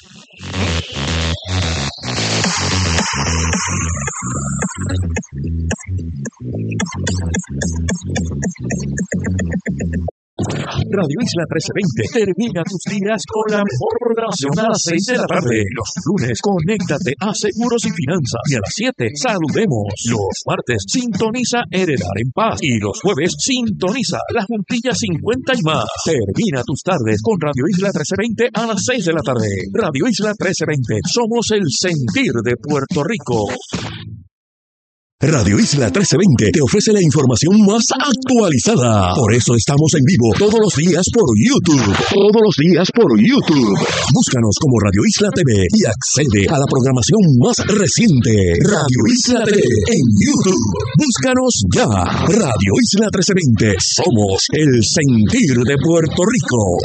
Radio Isla trece veinte termina tus días con la mejor programación a las seis de la tarde. Los lunes, conéctate a Seguros y Finanzas. Y a las siete, saludemos. Los martes, sintoniza Heredar en Paz. Y los jueves, sintoniza La Juntilla cincuenta y más. Termina tus tardes con Radio Isla trece veinte a las seis de la tarde. Radio Isla trece veinte, somos el sentir de Puerto Rico. Radio Isla trece veinte te ofrece la información más actualizada. Por eso estamos en vivo todos los días por YouTube. Todos los días por YouTube. Búscanos como Radio Isla T V y accede a la programación más reciente. Radio Isla T V en YouTube. Búscanos ya. Radio Isla trece veinte. Somos el sentir de Puerto Rico.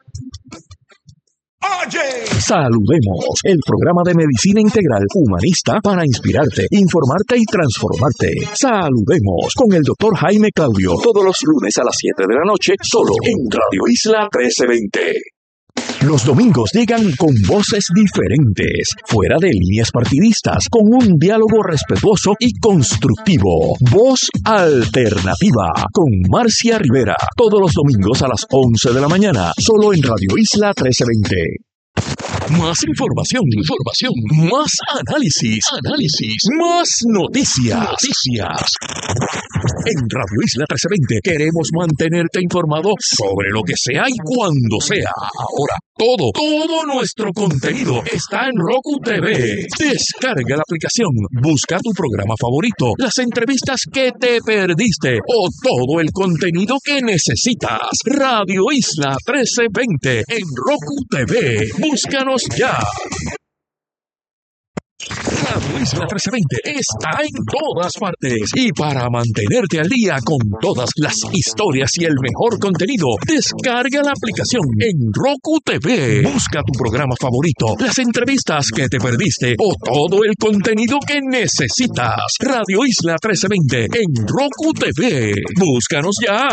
Saludemos, el programa de medicina integral humanista para inspirarte, informarte y transformarte. Saludemos con el doctor Jaime Claudio, todos los lunes a las siete de la noche, solo en Radio Isla trece veinte. Los domingos llegan con voces diferentes, fuera de líneas partidistas, con un diálogo respetuoso y constructivo. Voz Alternativa, con Marcia Rivera, todos los domingos a las once de la mañana, solo en Radio Isla trece veinte. Más información, información, más análisis, análisis, más noticias, noticias. En Radio Isla trece veinte queremos mantenerte informado sobre lo que sea y cuando sea. Ahora, todo, todo nuestro contenido está en Roku T V. Descarga la aplicación, busca tu programa favorito, las entrevistas que te perdiste o todo el contenido que necesitas. Radio Isla trece veinte en Roku T V. Búscanos ya. Radio Radio Isla trece veinte está en todas partes. Y para mantenerte al día con todas las historias y el mejor contenido, descarga la aplicación en Roku T V. Busca tu programa favorito, las entrevistas que te perdiste o todo el contenido que necesitas. Radio Isla trece veinte en Roku T V. Búscanos ya.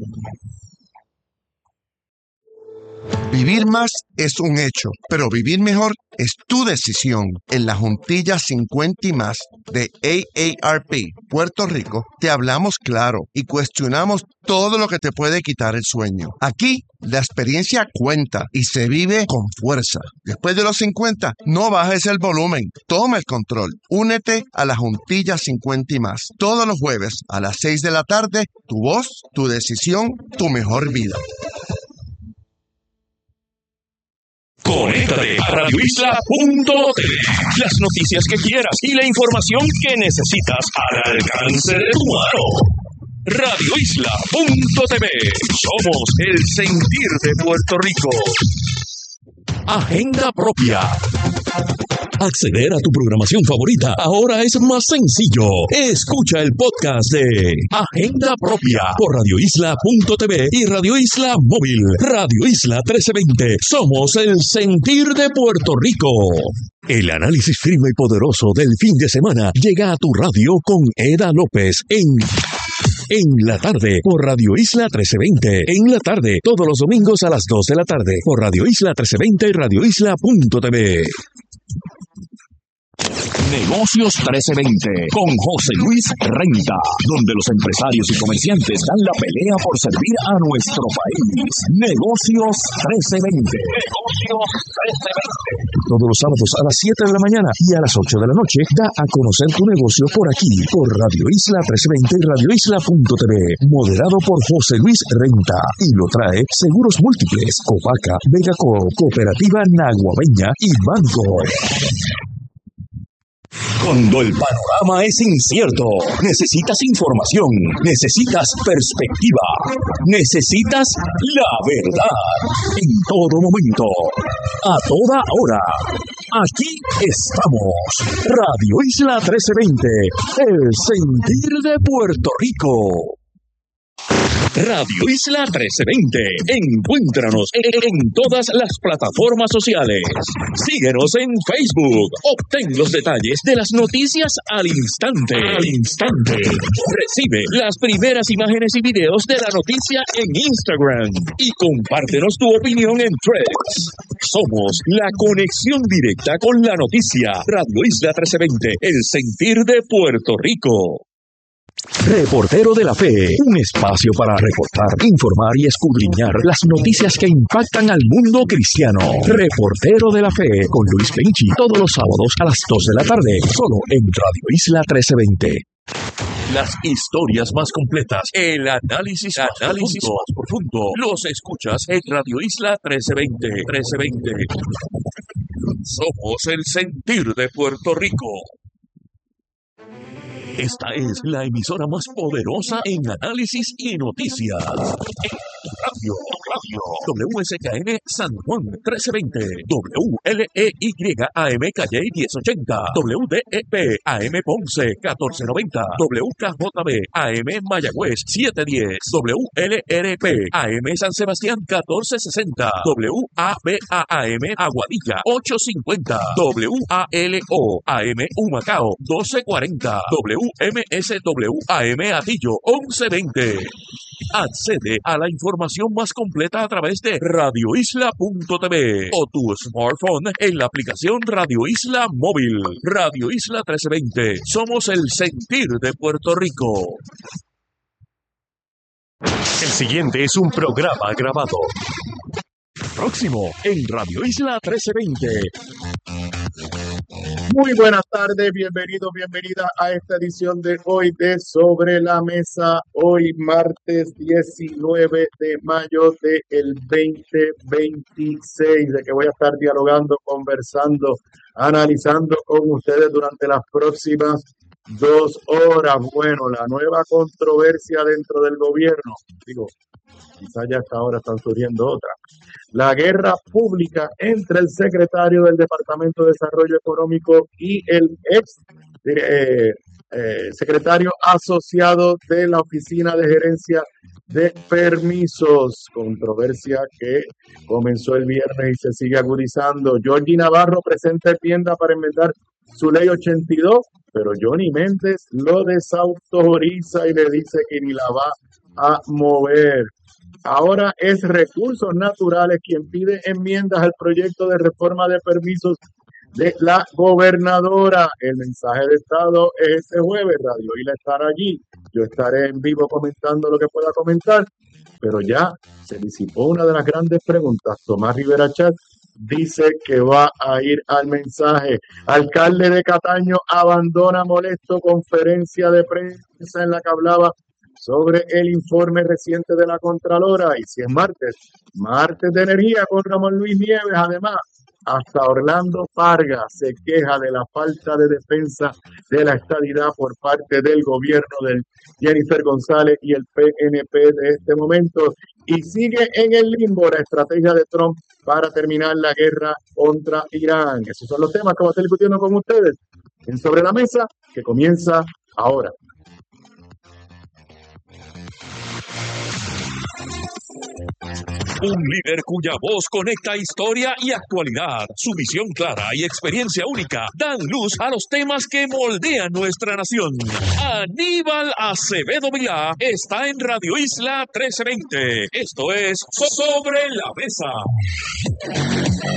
Vivir más es un hecho, pero vivir mejor es tu decisión. En la Juntilla cincuenta y más de A A R P Puerto Rico, te hablamos claro y cuestionamos todo lo que te puede quitar el sueño. Aquí, la experiencia cuenta y se vive con fuerza. Después de los cincuenta, no bajes el volumen. Toma el control. Únete a la Juntilla cincuenta y más. Todos los jueves a las seis de la tarde, tu voz, tu decisión, tu mejor vida. Conéctate a radio isla punto t v. Las noticias que quieras y la información que necesitas al alcance de tu mano. radio isla punto t v. Somos el sentir de Puerto Rico. Agenda propia. Acceder a tu programación favorita ahora es más sencillo. Escucha el podcast de Agenda Propia por radio isla punto t v y Radio Isla Móvil. Radio Isla trece veinte. Somos el sentir de Puerto Rico. El análisis firme y poderoso del fin de semana llega a tu radio con Eda López en... En la tarde, por Radio Isla trece veinte. En la tarde, todos los domingos a las dos de la tarde, por Radio Isla trece veinte y Radio Isla punto t v. Negocios trece veinte con José Luis Renta, donde los empresarios y comerciantes dan la pelea por servir a nuestro país. Negocios trece veinte. Negocios trece veinte. Todos los sábados a las siete de la mañana y a las ocho de la noche, da a conocer tu negocio por aquí, por Radio Isla trece veinte y Radio Isla punto t v. Moderado por José Luis Renta. Y lo trae Seguros Múltiples, Copaca, Vegaco, Cooperativa Naguabeña y Banco. Cuando el panorama es incierto, necesitas información, necesitas perspectiva, necesitas la verdad. En todo momento, a toda hora, aquí estamos. Radio Isla trece veinte, el sentir de Puerto Rico. Radio Isla trece veinte. Encuéntranos en, en todas las plataformas sociales. Síguenos en Facebook. Obtén los detalles de las noticias al instante. Al instante. Recibe las primeras imágenes y videos de la noticia en Instagram. Y compártenos tu opinión en Threads. Somos la conexión directa con la noticia. Radio Isla trece veinte. El sentir de Puerto Rico. Reportero de la Fe, un espacio para reportar, informar y escudriñar las noticias que impactan al mundo cristiano. Reportero de la Fe con Luis Penchi, todos los sábados a las dos de la tarde, solo en Radio Isla trece veinte. Las historias más completas, el análisis, análisis más profundo, los escuchas en Radio Isla trece veinte. trece veinte. Somos el sentir de Puerto Rico. Esta es la emisora más poderosa en análisis y noticias. En radio, radio, W S K N San Juan trece veinte, W L E Y A M Calle diez ochenta, W D E P A M Ponce catorce noventa, W K J B A M Mayagüez siete diez, W L R P A M San Sebastián catorce sesenta, W A B A A M Aguadilla ocho cincuenta, W A L O A M Humacao doce cuarenta, W M S W A M Atillo once veinte. Accede a la información más completa a través de radio isla punto t v o tu smartphone en la aplicación Radio Isla Móvil. Radio Isla trece veinte. Somos el sentir de Puerto Rico. El siguiente es un programa grabado. Próximo en Radio Isla trece veinte. Muy buenas tardes, bienvenidos, bienvenidas a esta edición de hoy de Sobre la Mesa, hoy martes diecinueve de mayo del veinte veintiséis, de que voy a estar dialogando, conversando, analizando con ustedes durante las próximas dos horas. Bueno, la nueva controversia dentro del gobierno. Digo, quizás ya hasta ahora están surgiendo otras. La guerra pública entre el secretario del Departamento de Desarrollo Económico y el ex eh, eh, secretario asociado de la Oficina de Gerencia de Permisos. Controversia que comenzó el viernes y se sigue agudizando. Georgie Navarro presenta enmienda para enmendar su ley ochenta y dos, pero Johnny Méndez lo desautoriza y le dice que ni la va a mover. Ahora es Recursos Naturales quien pide enmiendas al proyecto de reforma de permisos de la gobernadora. El mensaje de Estado es este jueves. Radio Isla estará allí. Yo estaré en vivo comentando lo que pueda comentar, pero ya se disipó una de las grandes preguntas. Tomás Rivera Chat dice que va a ir al mensaje. Alcalde de Cataño abandona molesto conferencia de prensa en la que hablaba sobre el informe reciente de la Contralora. Y si es martes, martes de energía con Ramón Luis Nieves. Además, hasta Orlando Farga se queja de la falta de defensa de la estadidad por parte del gobierno de Jennifer González y el P N P de este momento. Y sigue en el limbo la estrategia de Trump para terminar la guerra contra Irán. Esos son los temas que vamos a estar discutiendo con ustedes en Sobre la Mesa, que comienza ahora. Un líder cuya voz conecta historia y actualidad. Su visión clara y experiencia única dan luz a los temas que moldean nuestra nación. Aníbal Acevedo Vilá está en Radio Isla trece veinte. Esto es Sobre la Mesa.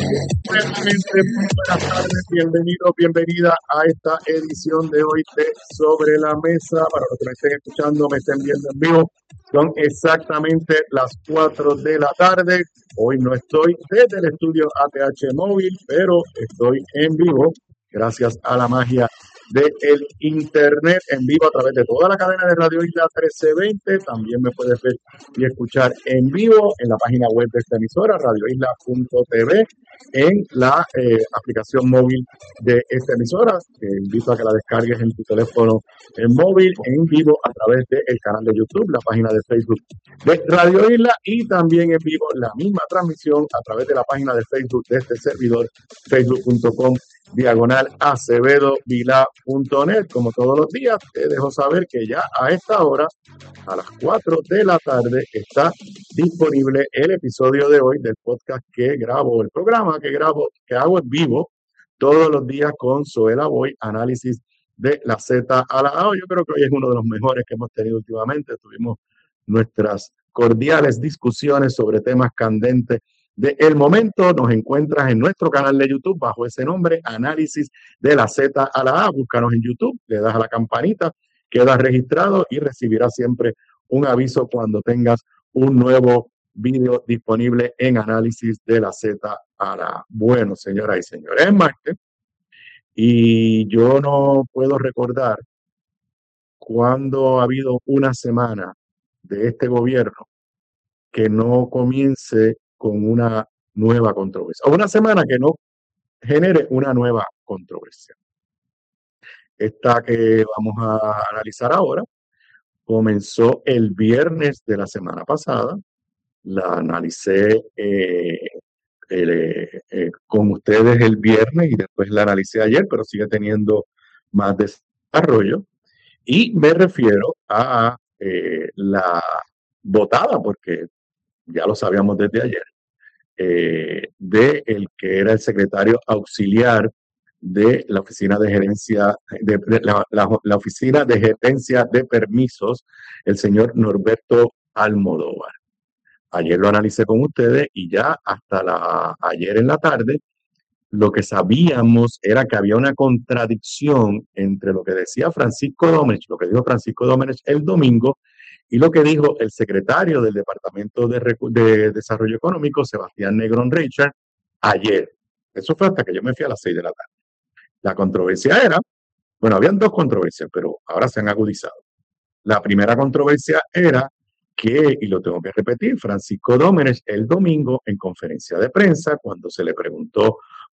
Buenas tardes, bienvenidos, bienvenida a esta edición de hoy de Sobre la Mesa. Para los que me estén escuchando, me estén viendo en vivo, son exactamente las cuatro de la tarde. Hoy no estoy desde el estudio A T H Móvil, pero estoy en vivo gracias a la magia del internet, en vivo a través de toda la cadena de Radio Isla trece veinte. También me puedes ver y escuchar en vivo en la página web de esta emisora, radio isla punto t v, en la eh, aplicación móvil de esta emisora. Te invito a que la descargues en tu teléfono en móvil, en vivo a través del canal de YouTube, la página de Facebook de Radio Isla, y también en vivo la misma transmisión a través de la página de Facebook de este servidor, facebook punto com diagonal acevedo vilá punto net. Como todos los días, te dejo saber que ya a esta hora, a las cuatro de la tarde, está disponible el episodio de hoy del podcast que grabo, el programa que grabo, que hago en vivo todos los días con Zoela Boy, análisis de la Z a la A. Yo creo que hoy es uno de los mejores que hemos tenido últimamente. Tuvimos nuestras cordiales discusiones sobre temas candentes del momento. Nos encuentras en nuestro canal de YouTube bajo ese nombre, Análisis de la Z a la A. Búscanos en YouTube, le das a la campanita, quedas registrado y recibirás siempre un aviso cuando tengas un nuevo vídeo disponible en Análisis de la Z a la A. Bueno, señoras y señores, es martes y yo no puedo recordar cuando ha habido una semana de este gobierno que no comience con una nueva controversia, o una semana que no genere una nueva controversia. Esta que vamos a analizar ahora comenzó el viernes de la semana pasada. La analicé eh, eh, eh, con ustedes el viernes y después la analicé ayer, pero sigue teniendo más desarrollo. Y me refiero a eh, la votada, porque ya lo sabíamos desde ayer, eh, de el que era el secretario auxiliar de la oficina de gerencia, de, de la, la, la oficina de gerencia de permisos, el señor Norberto Almodóvar. Ayer lo analicé con ustedes y ya hasta la, ayer en la tarde lo que sabíamos era que había una contradicción entre lo que decía Francisco Domenech, lo que dijo Francisco Domenech el domingo, y lo que dijo el secretario del Departamento de, Recu- de Desarrollo Económico, Sebastián Negrón Richard, ayer. Eso fue hasta que yo me fui a las seis de la tarde. La controversia era, bueno, habían dos controversias, pero ahora se han agudizado. La primera controversia era que, y lo tengo que repetir, Francisco Domenech el domingo en conferencia de prensa, cuando se le preguntó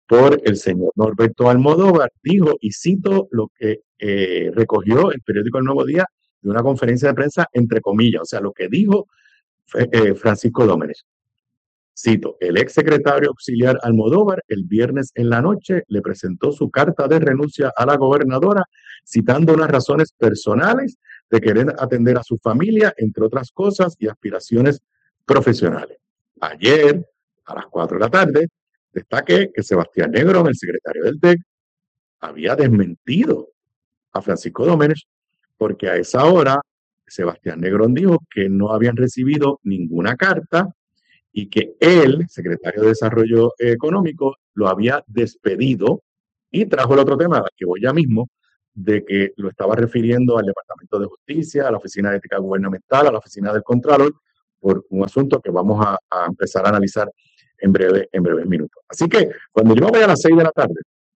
por el señor Norberto Almodóvar, dijo, y cito lo que eh, recogió el periódico El Nuevo Día de una conferencia de prensa, entre comillas, o sea, lo que dijo eh, Francisco Dómenes. Cito, el ex secretario auxiliar Almodóvar el viernes en la noche le presentó su carta de renuncia a la gobernadora, citando unas razones personales de querer atender a su familia, entre otras cosas, y aspiraciones profesionales. Ayer, a las cuatro de la tarde, destaqué que Sebastián Negrón, el secretario del T E C, había desmentido a Francisco Dómenes, porque a esa hora Sebastián Negrón dijo que no habían recibido ninguna carta y que él, secretario de Desarrollo Económico, lo había despedido, y trajo el otro tema, que voy ya mismo, de que lo estaba refiriendo al Departamento de Justicia, a la Oficina de Ética Gubernamental, a la Oficina del Contralor, por un asunto que vamos a, a empezar a analizar en breve, en breves minutos. Así que cuando yo me voy a las seis de la tarde,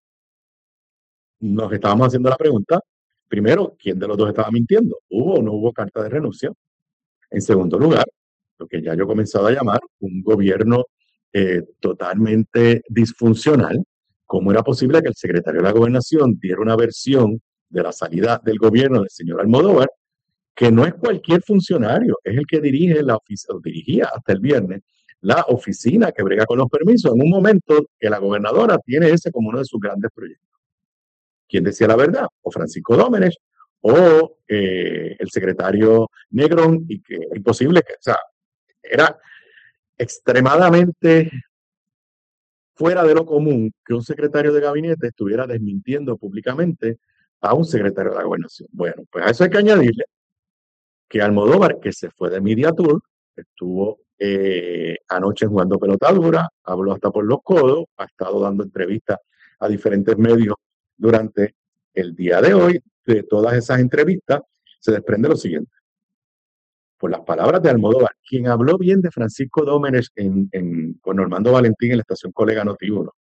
nos estábamos haciendo la pregunta, primero, ¿quién de los dos estaba mintiendo? ¿Hubo o no hubo carta de renuncia? En segundo lugar, lo que ya yo he comenzado a llamar un gobierno eh, totalmente disfuncional. ¿Cómo era posible que el secretario de la Gobernación diera una versión de la salida del gobierno del señor Almodóvar, que no es cualquier funcionario, es el que dirige la oficina, dirigía hasta el viernes, la oficina que brega con los permisos, en un momento que la gobernadora tiene ese como uno de sus grandes proyectos? ¿Quién decía la verdad? O Francisco Dómenes, o eh, el secretario Negrón, y que es imposible que, o sea, era extremadamente fuera de lo común que un secretario de gabinete estuviera desmintiendo públicamente a un secretario de la Gobernación. Bueno, pues a eso hay que añadirle que Almodóvar, que se fue de Media Tour, estuvo eh, anoche jugando pelota dura, habló hasta por los codos, ha estado dando entrevistas a diferentes medios durante el día de hoy. De todas esas entrevistas se desprende lo siguiente. Por las palabras de Almodóvar, quien habló bien de Francisco Dómenes en, en, con Normando Valentín en la estación Colega Noti uno.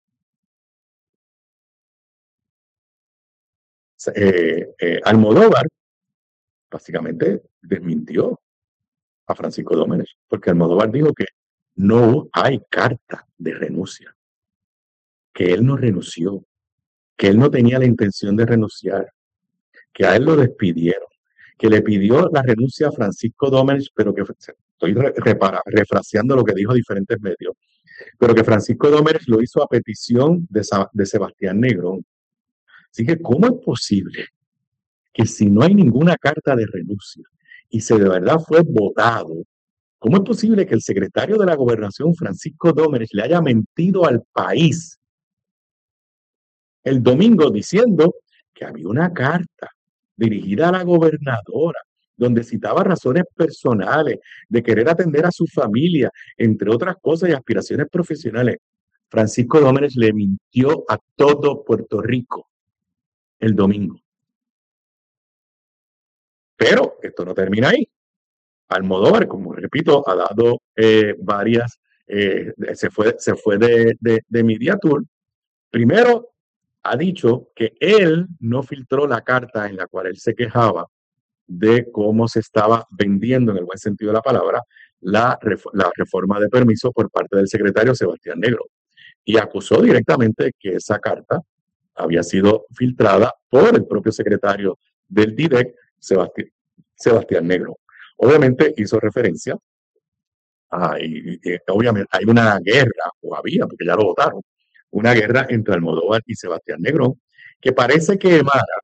Eh, eh, Almodóvar básicamente desmintió a Francisco Dómenes, porque Almodóvar dijo que no hay carta de renuncia, que él no renunció, que él no tenía la intención de renunciar, que a él lo despidieron, que le pidió la renuncia a Francisco Dómenes, pero que estoy re, repara, refraseando lo que dijo diferentes medios, pero que Francisco Dómenes lo hizo a petición de, de Sebastián Negrón. Así que, ¿cómo es posible que si no hay ninguna carta de renuncia y se de verdad fue votado, cómo es posible que el secretario de la Gobernación, Francisco Dómenes, le haya mentido al país el domingo diciendo que había una carta dirigida a la gobernadora donde citaba razones personales de querer atender a su familia, entre otras cosas, y aspiraciones profesionales? Francisco Dómenes le mintió a todo Puerto Rico el domingo. Pero esto no termina ahí. Almodóvar, como repito, ha dado eh, varias, eh, se fue, se fue de, de, de Media Tour. Primero, ha dicho que él no filtró la carta en la cual él se quejaba de cómo se estaba vendiendo, en el buen sentido de la palabra, la, la reforma de permiso por parte del secretario Sebastián Negrón. Y acusó directamente que esa carta había sido filtrada por el propio secretario del D I D E C, Sebastián, Sebastián Negrón. Obviamente hizo referencia a, y, y, obviamente hay una guerra, o había, porque ya lo votaron, una guerra entre Almodóvar y Sebastián Negrón, que parece que emana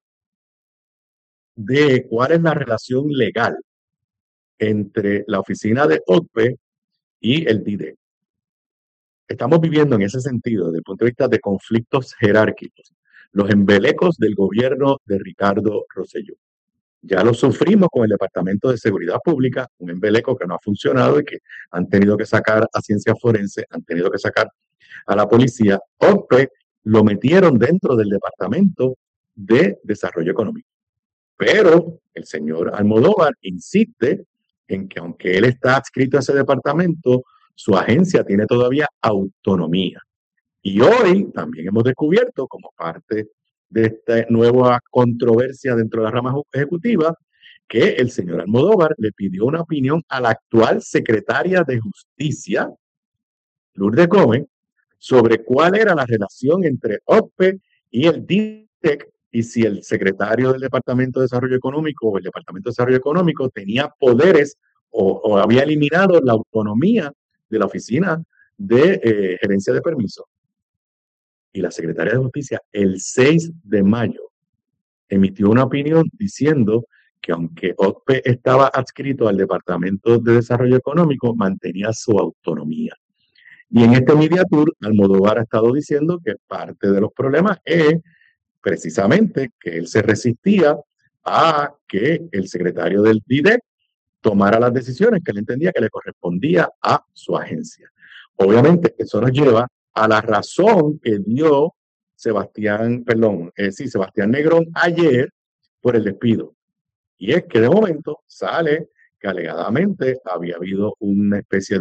de cuál es la relación legal entre la oficina de O C P E y el D I D E C. Estamos viviendo en ese sentido, desde el punto de vista de conflictos jerárquicos, los embelecos del gobierno de Ricardo Rosselló. Ya lo sufrimos con el Departamento de Seguridad Pública, un embeleco que no ha funcionado y que han tenido que sacar a ciencia forense, han tenido que sacar a la policía. O C P E lo metieron dentro del Departamento de Desarrollo Económico. Pero el señor Almodóvar insiste en que aunque él está adscrito a ese departamento, su agencia tiene todavía autonomía. Y hoy también hemos descubierto, como parte de esta nueva controversia dentro de la rama ejecutiva, que el señor Almodóvar le pidió una opinión a la actual secretaria de Justicia, Lourdes Gómez, sobre cuál era la relación entre O C P E y el D I T E C y si el secretario del Departamento de Desarrollo Económico o el Departamento de Desarrollo Económico tenía poderes o, o había eliminado la autonomía de la Oficina de eh, Gerencia de Permisos. Y la Secretaria de Justicia, el seis de mayo, emitió una opinión diciendo que aunque O C P E estaba adscrito al Departamento de Desarrollo Económico, mantenía su autonomía. Y en este Media Tour, Almodóvar ha estado diciendo que parte de los problemas es precisamente que él se resistía a que el secretario del D I D E C tomara las decisiones que él entendía que le correspondía a su agencia. Obviamente, eso nos lleva a la razón que dio Sebastián, perdón, eh, sí, Sebastián Negrón ayer por el despido. Y es que de momento sale que alegadamente había habido una especie de